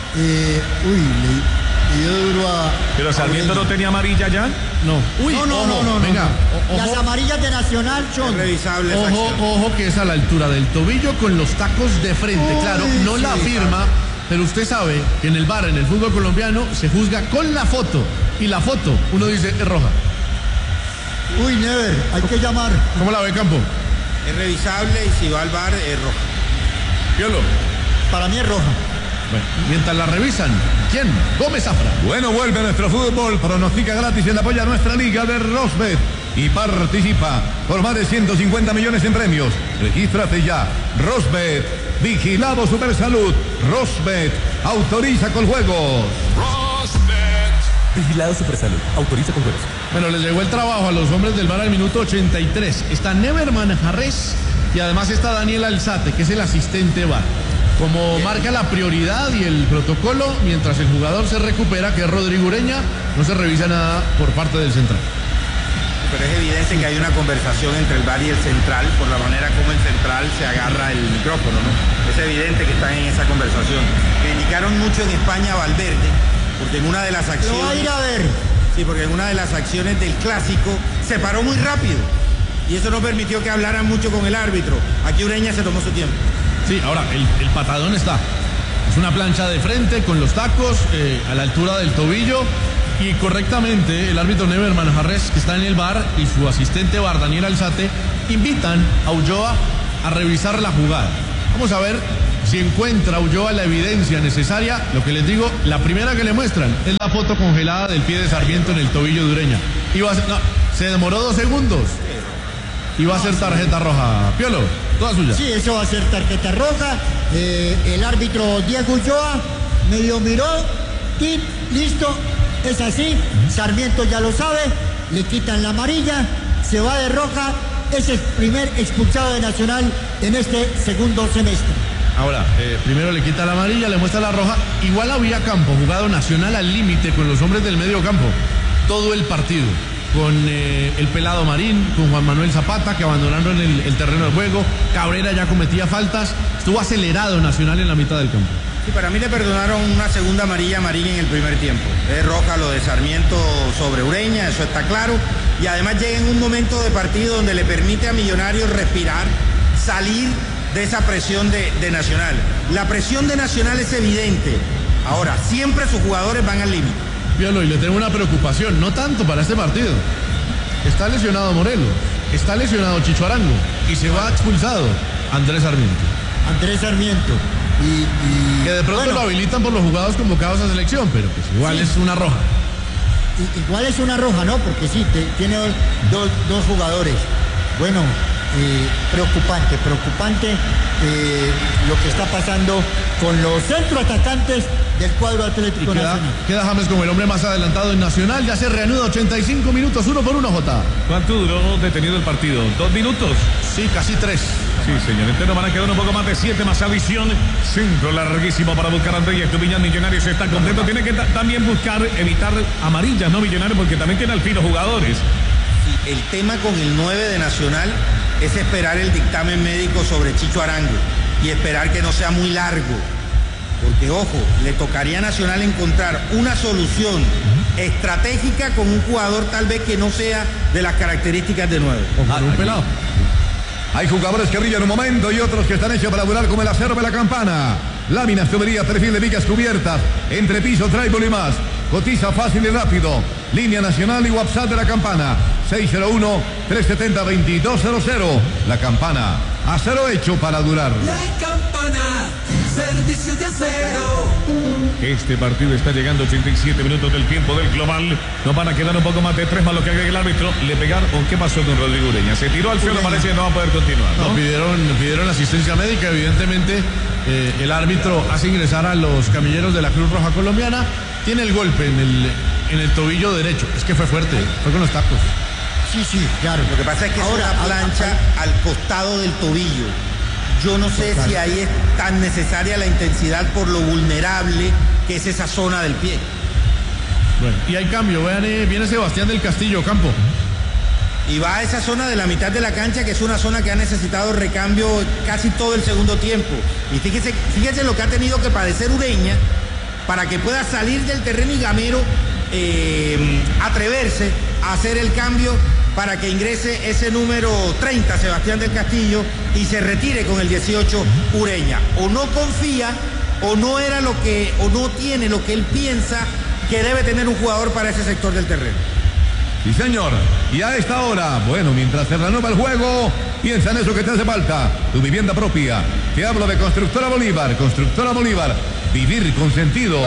Le dio duro a... ¿Pero Sarmiento no tenía amarilla ya? No. No. Venga. Las amarillas de Nacional son... Revisable. Ojo que es a la altura del tobillo con los tacos de frente. Claro, no la firma, pero usted sabe que en el VAR, en el fútbol colombiano, se juzga con la foto. Y la foto, uno dice, es roja. Never, hay que llamar. ¿Cómo la ve, Campo? Es revisable y si va al VAR es roja. Piolo. Para mí es roja. Bueno, mientras la revisan, ¿quién? Gómez Zafra. Bueno, vuelve nuestro fútbol, pronostica gratis en apoyo a nuestra liga de Rosbet y participa por más de 150 millones en premios. Regístrate ya. Rosbet, vigilado Supersalud. Rosbet, autoriza con juegos. Vigilado Supersalud. Autoriza con juegos. Bueno, les llegó el trabajo a los hombres del VAR al minuto 83. Está Neverman Jarrés y además está Daniel Alzate, que es el asistente VAR. Como marca la prioridad y el protocolo, mientras el jugador se recupera, que es Rodrigo Ureña, no se revisa nada por parte del central. Pero es evidente que hay una conversación entre el VAR y el central, por la manera como el central se agarra el micrófono, ¿no? Es evidente que están en esa conversación. Criticaron mucho en España a Valverde, porque en una de las acciones... Lo va a ir a ver. Sí, porque en una de las acciones del Clásico se paró muy rápido. Y eso no permitió que hablaran mucho con el árbitro. Aquí Ureña se tomó su tiempo. Sí, ahora, el patadón está. Es una plancha de frente con los tacos a la altura del tobillo. Y correctamente el árbitro Never Manjarres, que está en el VAR, y su asistente VAR, Daniel Alzate, invitan a Ulloa a revisar la jugada. Vamos a ver si encuentra Ulloa la evidencia necesaria. Lo que les digo, la primera que le muestran es la foto congelada del pie de Sarmiento en el tobillo de Ureña. Se demoró 2 segundos. Y va a ser tarjeta roja. Piolo, toda suya. Sí, eso va a ser tarjeta roja. El árbitro Diego Ulloa medio miró, listo, es así. Sarmiento ya lo sabe, le quitan la amarilla, se va de roja. Es el primer expulsado de Nacional en este segundo semestre. Ahora, primero le quita la amarilla, le muestra la roja. Igual había campo, jugado Nacional al límite con los hombres del medio campo. Todo el partido. Con el Pelado Marín, con Juan Manuel Zapata, que abandonaron el terreno de juego. Cabrera ya cometía faltas. Estuvo acelerado Nacional en la mitad del campo. Sí, para mí le perdonaron una segunda amarilla a Marín en el primer tiempo. Es roja lo de Sarmiento sobre Ureña, eso está claro. Y además llega en un momento de partido donde le permite a Millonarios respirar, salir de esa presión de Nacional. La presión de Nacional es evidente. Ahora, siempre sus jugadores van al límite. Piolo, y le tengo una preocupación, no tanto para este partido. Está lesionado Morelos, está lesionado Chicho Arango y se va expulsado Andrés Sarmiento. Andrés Sarmiento. Que de pronto lo habilitan por los jugadores convocados a selección, pero pues igual es una roja. Igual es una roja, ¿no? Porque sí, tiene dos jugadores. Bueno, preocupante lo que está pasando con los centroatacantes del cuadro Atlético Nacional. Queda James como el hombre más adelantado en Nacional. Ya se reanuda 85 minutos, 1-1, Jota. ¿Cuánto duró detenido el partido? ¿2 minutos? Sí, casi 3. Sí, señor. Entonces van a quedar un poco más de 7 más adición. Centro larguísimo para buscar a Andrés Estupiñán. Millonarios está contento. Tiene que también buscar evitar amarillas, ¿no? Millonarios, porque también tiene al fin los jugadores. Sí, el tema con el 9 de Nacional es esperar el dictamen médico sobre Chicho Arango y esperar que no sea muy largo. Porque, ojo, le tocaría a Nacional encontrar una solución estratégica con un jugador tal vez que no sea de las características de 9. O con un pelado. Hay jugadores que brillan un momento y otros que están hechos para durar como el acero de la campana. Láminas, tuberías, perfil de vigas cubiertas, entrepiso, trébol y más. Cotiza fácil y rápido. Línea nacional y WhatsApp de la campana. 601-370-2200. La campana. Acero hecho para durar. La campana. Servicio de acero. Este partido está llegando a 87 minutos del tiempo del global. Nos van a quedar un poco más de 3 más lo que agrega el árbitro. Le pegaron. ¿Qué pasó con Rodrigo Ureña? Se tiró al suelo, parece que no va a poder continuar, ¿no? Pidieron asistencia médica. Evidentemente, el árbitro hace ingresar a los camilleros de la Cruz Roja Colombiana. Tiene el golpe en el tobillo derecho. Es que fue fuerte, fue con los tacos. Sí, claro. Lo que pasa es que ahora es una plancha al costado del tobillo. Yo no sé si ahí es tan necesaria la intensidad por lo vulnerable que es esa zona del pie. Bueno, y hay cambio. Vean, viene Sebastián del Castillo, campo. Y va a esa zona de la mitad de la cancha, que es una zona que ha necesitado recambio casi todo el segundo tiempo. Y fíjense lo que ha tenido que padecer Ureña para que pueda salir del terreno y Gamero atreverse a hacer el cambio para que ingrese ese número 30, Sebastián del Castillo, y se retire con el 18, Ureña. O no confía, o no tiene lo que él piensa que debe tener un jugador para ese sector del terreno. Sí, señor. Y a esta hora, bueno, mientras se renueva el juego, piensa en eso que te hace falta. Tu vivienda propia. Te hablo de Constructora Bolívar. Constructora Bolívar. Vivir con sentido.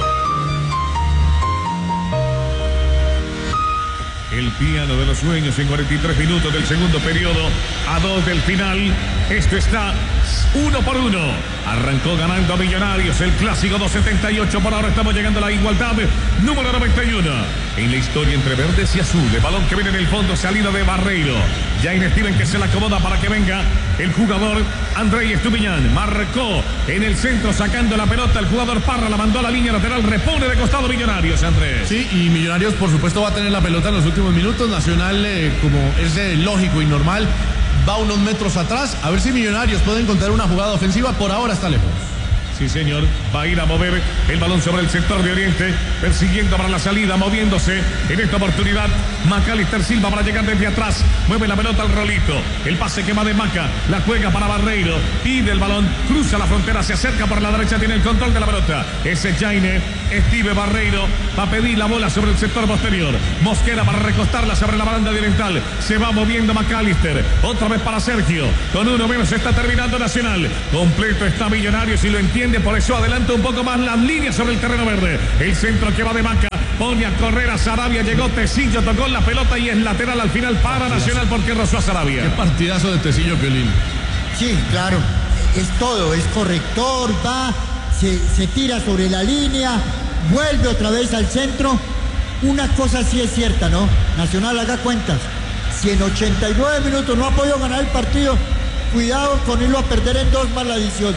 El piano de los sueños en 43 minutos del segundo periodo, a 2 del final. Esto está 1-1. Arrancó ganando a Millonarios el clásico 278. Por ahora estamos llegando a la igualdad número 91. En la historia entre verdes y azules. Balón que viene en el fondo, salida de Barreiro. Jair Steven que se la acomoda para que venga el jugador Andrei Estupiñán. Marcó en el centro sacando la pelota. El jugador Parra la mandó a la línea lateral. Repone de costado Millonarios, Andrés. Sí, y Millonarios por supuesto va a tener la pelota en los últimos minutos. Nacional, como es lógico y normal, va unos metros atrás. A ver si Millonarios puede encontrar una jugada ofensiva. Por ahora está lejos. Sí, señor, va a ir a mover el balón sobre el sector de Oriente, persiguiendo para la salida, moviéndose en esta oportunidad. Macalister Silva para llegar desde atrás, mueve la pelota al Rolito, el pase que va de Maca, la juega para Barreiro, pide el balón, cruza la frontera, se acerca por la derecha, tiene el control de la pelota. Ese Jaime, Steve Barreiro, va a pedir la bola sobre el sector posterior. Mosquera para recostarla sobre la banda oriental, se va moviendo Macalister, otra vez para Sergio, con uno menos está terminando Nacional. Completo está Millonarios y lo entiende. Por eso adelanta un poco más las líneas sobre el terreno verde. El centro que va de Maca, pone a correr a Sarabia, llegó Tecillo, tocó la pelota y es lateral al final para Nacional porque rozó a Sarabia. Qué partidazo de Tecillo, Piolín. Sí, claro, es todo, es corrector, va, se tira sobre la línea, vuelve otra vez al centro. Una cosa sí es cierta, ¿no? Nacional, haga cuentas. Si en 89 minutos no ha podido ganar el partido, cuidado con irlo a perder en 2 más la adición.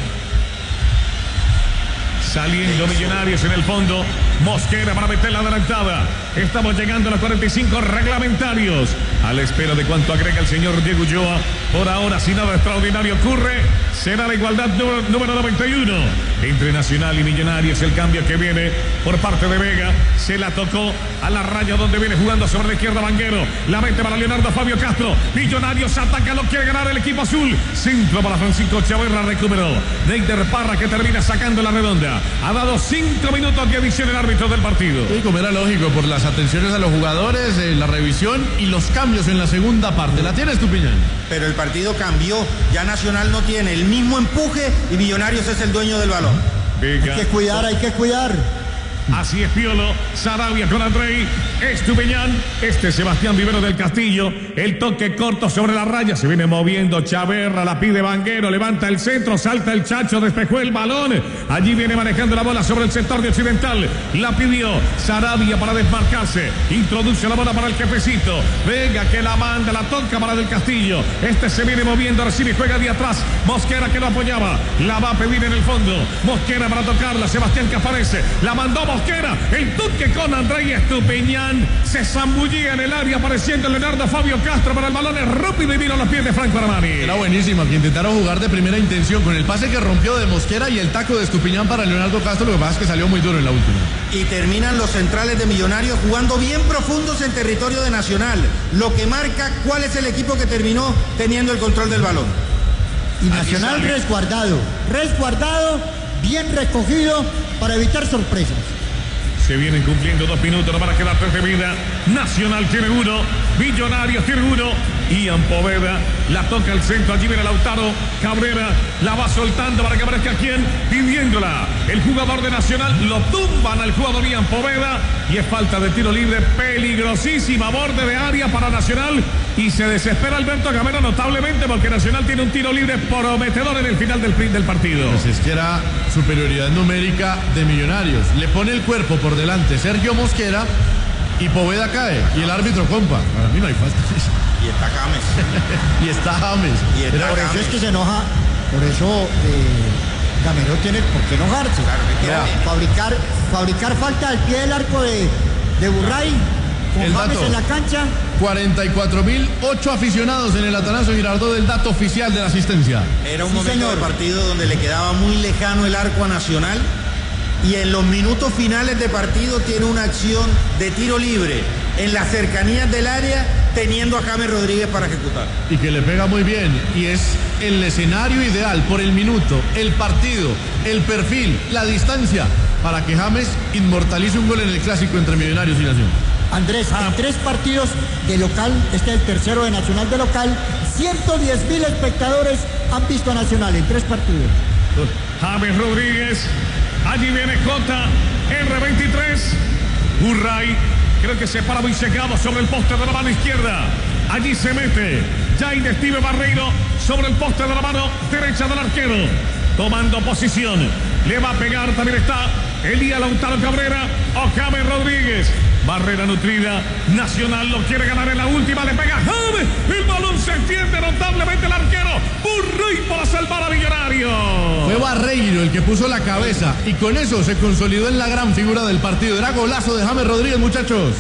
Saliendo Millonarios en el fondo. Mosquera para meter la adelantada. Estamos llegando a los 45 reglamentarios. A la espera de cuánto agrega el señor Diego Ulloa. Por ahora, si nada extraordinario ocurre, será la igualdad número 91 entre Nacional y Millonarios. El cambio que viene por parte de Vega. Se la tocó a la raya donde viene jugando sobre la izquierda Vanguero. La mete para Leonardo Fabio Castro. Millonarios ataca, lo quiere ganar el equipo azul. Centro para Francisco Chaverra, recuperó. Neider Parra que termina sacando la redonda. Ha dado 5 minutos de adición el árbitro del partido. Sí, como era lógico, por las atenciones a los jugadores, la revisión y los cambios en la segunda parte. ¿La tienes, Estupiñán? Pero el partido cambió. Ya Nacional no tiene el mismo empuje y Millonarios es el dueño del balón. Venga. Hay que cuidar, hay que cuidar. Así es Piolo, Sarabia con Andrei Estupiñán, Sebastián Vivero del Castillo, el toque corto sobre la raya, se viene moviendo Chaverra, la pide Vanguero, levanta el centro, salta el Chacho, despejó el balón, allí viene manejando la bola sobre el sector de Occidental, la pidió Sarabia para desmarcarse, introduce la bola para el jefecito, venga que la manda, la toca para del Castillo, se viene moviendo, recibe y juega de atrás, Mosquera que lo apoyaba, la va a pedir en el fondo, Mosquera para tocarla, Sebastián que aparece, la mandó Mosquera, el toque con Andrei Estupiñán, se zambullía en el área apareciendo Leonardo Fabio Castro, para el balón es rápido y vino a los pies de Franco Armani. Era buenísima, que intentaron jugar de primera intención con el pase que rompió de Mosquera y el taco de Estupiñán para Leonardo Castro, lo que pasa es que salió muy duro en la última. Y terminan los centrales de Millonarios jugando bien profundos en territorio de Nacional, lo que marca cuál es el equipo que terminó teniendo el control del balón. Y Nacional resguardado, bien recogido para evitar sorpresas. Se vienen cumpliendo 2 minutos, no van a quedar 3 de vida. Nacional tiene 1, Millonarios tiene 1. Ian Poveda la toca al centro, allí viene Lautaro Cabrera, la va soltando para que aparezca quien pidiéndola. El jugador de Nacional lo tumban al jugador Ian Poveda y es falta de tiro libre peligrosísima, borde de área para Nacional y se desespera Alberto Gamero notablemente porque Nacional tiene un tiro libre prometedor en el final del partido. Pues es que era superioridad numérica de Millonarios. Le pone el cuerpo por delante Sergio Mosquera y Poveda cae y el árbitro compa. Para mí no hay falta. Y está James. Y está James. Por eso es que se enoja. Por eso Gamero tiene por qué enojarse. Claro, fabricar falta al pie del arco de Burray. Con El James dato. en la cancha. 44.008 aficionados en el Atanasio Girardot, del dato oficial de la asistencia. Era un momento del partido donde le quedaba muy lejano el arco a Nacional y en los minutos finales de partido tiene una acción de tiro libre en las cercanías del área teniendo a James Rodríguez para ejecutar. Y que le pega muy bien y es el escenario ideal por el minuto, el partido, el perfil, la distancia para que James inmortalice un gol en el clásico entre Millonarios y Nación. Andrés, en 3 partidos de local, este es el tercero de Nacional de local, 110.000 espectadores han visto a Nacional en 3 partidos. James Rodríguez, allí viene Jota, R23, Burray, creo que se para muy secado sobre el poste de la mano izquierda, allí se mete Jaime Steve Barreiro sobre el poste de la mano derecha del arquero, tomando posición, le va a pegar, también está Elías Lautaro Cabrera o James Rodríguez. Barrera nutrida. Nacional lo quiere ganar en la última. Le pega James. El balón se entiende notablemente el arquero. Burray para salvar a Millonarios. Fue Barreiro el que puso la cabeza y con eso se consolidó en la gran figura del partido. Era golazo de James Rodríguez, muchachos.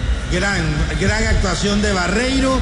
Gran actuación de Barreiro.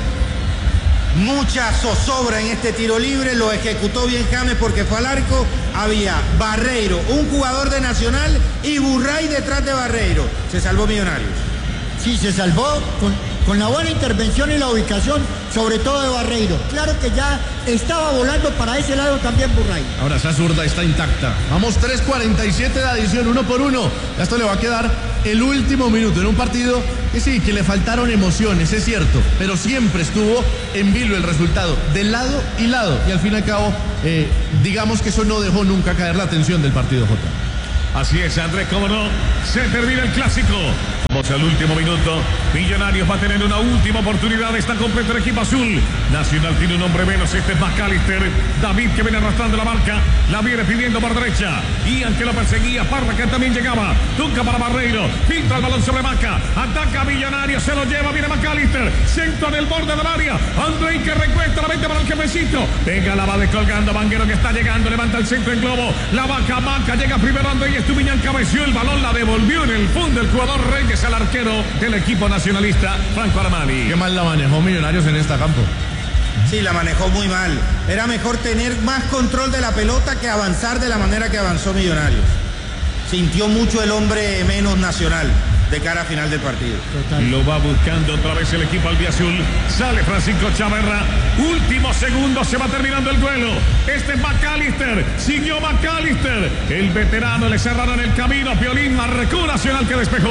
Mucha zozobra en este tiro libre. Lo ejecutó bien James porque fue al arco. Había Barreiro, un jugador de Nacional, y Burray detrás de Barreiro. Se salvó Millonarios. Sí, se salvó con la buena intervención y la ubicación, sobre todo de Barreiro. Claro que ya estaba volando para ese lado también Burray. Ahora esa zurda está intacta. Vamos 3:47 de adición, 1-1. A esto le va a quedar el último minuto en un partido que sí, que le faltaron emociones, es cierto, pero siempre estuvo en vilo el resultado, de lado y lado. Y al fin y al cabo, digamos que eso no dejó nunca caer la atención del partido, Jota. Así es, Andrés, cómo no, se termina el clásico. Vamos al último minuto. Millonarios va a tener una última oportunidad. Está completo el equipo azul. Nacional tiene un hombre menos. Este es McAllister. David, que viene arrastrando la marca. La viene pidiendo por derecha. Ian, que lo perseguía. Parra, que también llegaba. Tunca para Barreiro. Filtra el balón sobre Maca. Ataca a Millonarios. Se lo lleva. Viene McAllister. Centro en el borde del área. Andrei, que recuesta la mente para el jefecito. Venga, la va descolgando. Vanguero, que está llegando. Levanta el centro en globo. La vaca Maca. Llega primero Andrei. Estupiñán cabeció el balón. La devolvió en el fondo el jugador Reyes, al arquero del equipo nacionalista, Franco Armani. Qué mal la manejó Millonarios en esta campo. Sí, la manejó muy mal. Era mejor tener más control de la pelota que avanzar de la manera que avanzó Millonarios. Sintió mucho el hombre menos Nacional de cara a final del partido. Total. Lo va buscando otra vez el equipo albiazul. Sale Francisco Chaverra. Último segundo, se va terminando el duelo. Este es McAllister. Siguió McAllister. El veterano le cerraron el camino. Piolín marcó Nacional, que despejó.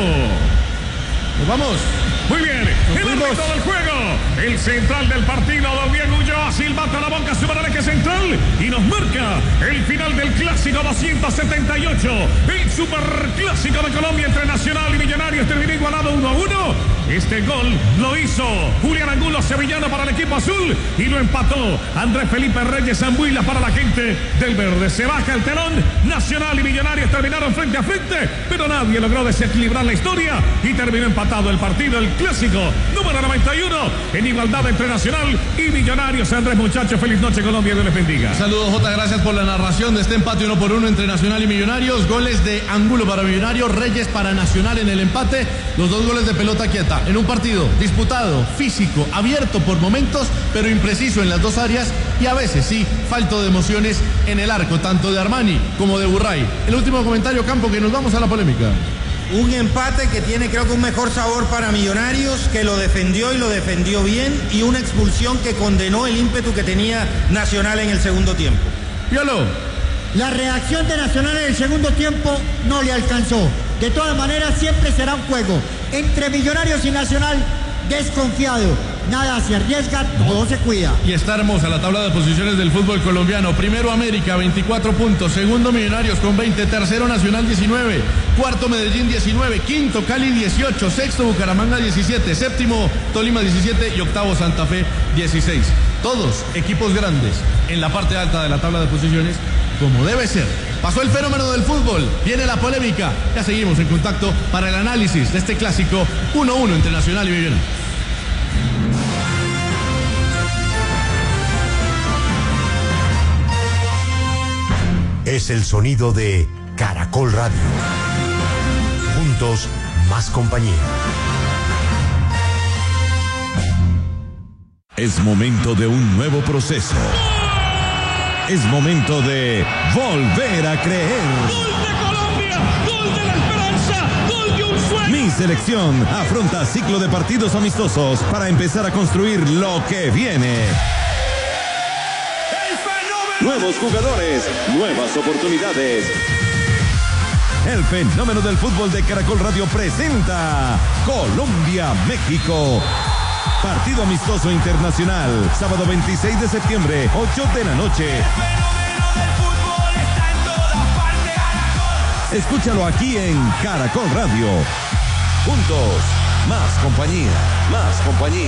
Nos vamos. Muy bien, el árbitro del juego, el central del partido, don Diego Ulloa, silbata la boca, sube al eje central y nos marca el final del clásico 278, el superclásico de Colombia entre Nacional y Millonarios, terminó igualado 1-1. Este gol lo hizo Julián Angulo Sevillano para el equipo azul y lo empató Andrés Felipe Reyes Zambuila para la gente del verde. Se baja el telón, Nacional y Millonarios terminaron frente a frente, pero nadie logró desequilibrar la historia y terminó empatado el partido, el clásico número 91 en igualdad entre Nacional y Millonarios. Andrés, muchachos, feliz noche, Colombia, Dios les bendiga. Saludos, Jota, gracias por la narración de este empate 1-1 entre Nacional y Millonarios. Goles de Angulo para Millonarios, Reyes para Nacional en el empate. Los dos goles de pelota quieta en un partido disputado, físico, abierto por momentos, pero impreciso en las dos áreas y a veces sí, falto de emociones en el arco, tanto de Armani como de Burray. El último comentario, Campo, que nos vamos a la polémica. Un empate que tiene, creo que, un mejor sabor para Millonarios, que lo defendió y lo defendió bien, y una expulsión que condenó el ímpetu que tenía Nacional en el segundo tiempo. Piolo. La reacción de Nacional en el segundo tiempo no le alcanzó. De todas maneras, siempre será un juego entre Millonarios y Nacional desconfiado. Nada se arriesga, todo se cuida. Y está hermosa la tabla de posiciones del fútbol colombiano. Primero América, 24 puntos. Segundo Millonarios con 20. Tercero Nacional, 19. Cuarto Medellín, 19. Quinto Cali, 18. Sexto Bucaramanga, 17. Séptimo Tolima, 17. Y octavo Santa Fe, 16. Todos equipos grandes en la parte alta de la tabla de posiciones, como debe ser. Pasó el fenómeno del fútbol, viene la polémica. Ya seguimos en contacto para el análisis de este clásico 1-1 entre Nacional y Millonarios. Es el sonido de Caracol Radio. Juntos, más compañía. Es momento de un nuevo proceso. Es momento de volver a creer. ¡Gol de Colombia! ¡Gol de la esperanza! ¡Gol de un sueño! Mi selección afronta ciclo de partidos amistosos para empezar a construir lo que viene. Nuevos jugadores, nuevas oportunidades. El fenómeno del fútbol de Caracol Radio presenta Colombia-México. Partido amistoso internacional, sábado 26 de septiembre, 8 de la noche. El fenómeno del fútbol está en todas partes, Caracol. Escúchalo aquí en Caracol Radio. Juntos, más compañía, más compañía.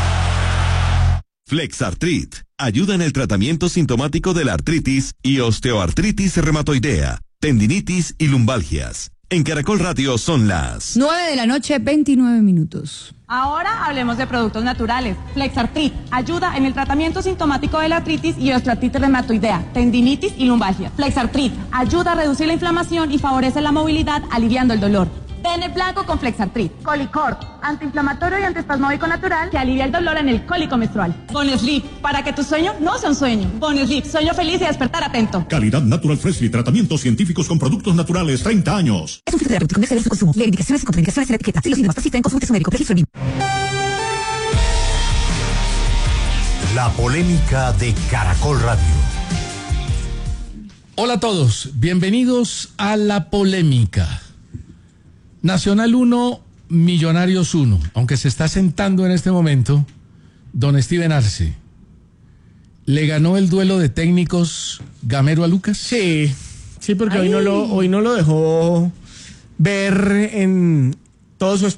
Flexartrit ayuda en el tratamiento sintomático de la artritis y osteoartritis reumatoidea, tendinitis y lumbalgias. En Caracol Radio son las 9:29 p.m. Ahora hablemos de productos naturales. Flexartrit ayuda en el tratamiento sintomático de la artritis y osteoartritis reumatoidea, tendinitis y lumbalgia. Flexartrit ayuda a reducir la inflamación y favorece la movilidad, aliviando el dolor. Pene blanco con Flexartrit. Colicort, antiinflamatorio y antiespasmódico natural que alivia el dolor en el cólico menstrual. Bonesleep, para que tu sueño no sea un sueño. Bonesleep, sueño feliz y despertar atento. Calidad Natural Freshly, tratamientos científicos con productos naturales, 30 años. Es un filtro terapéutico, no exceder su consumo. Lee indicaciones y contraindicaciones en la etiqueta. Si los síntomas persisten, consulte a su médico. Registro BIM. La polémica de Caracol Radio. Hola a todos, bienvenidos a La Polémica. Nacional 1, Millonarios 1, aunque se está sentando en este momento don Steven Arce. ¿Le ganó el duelo de técnicos Gamero a Lucas? Sí, porque hoy no lo dejó ver en todo su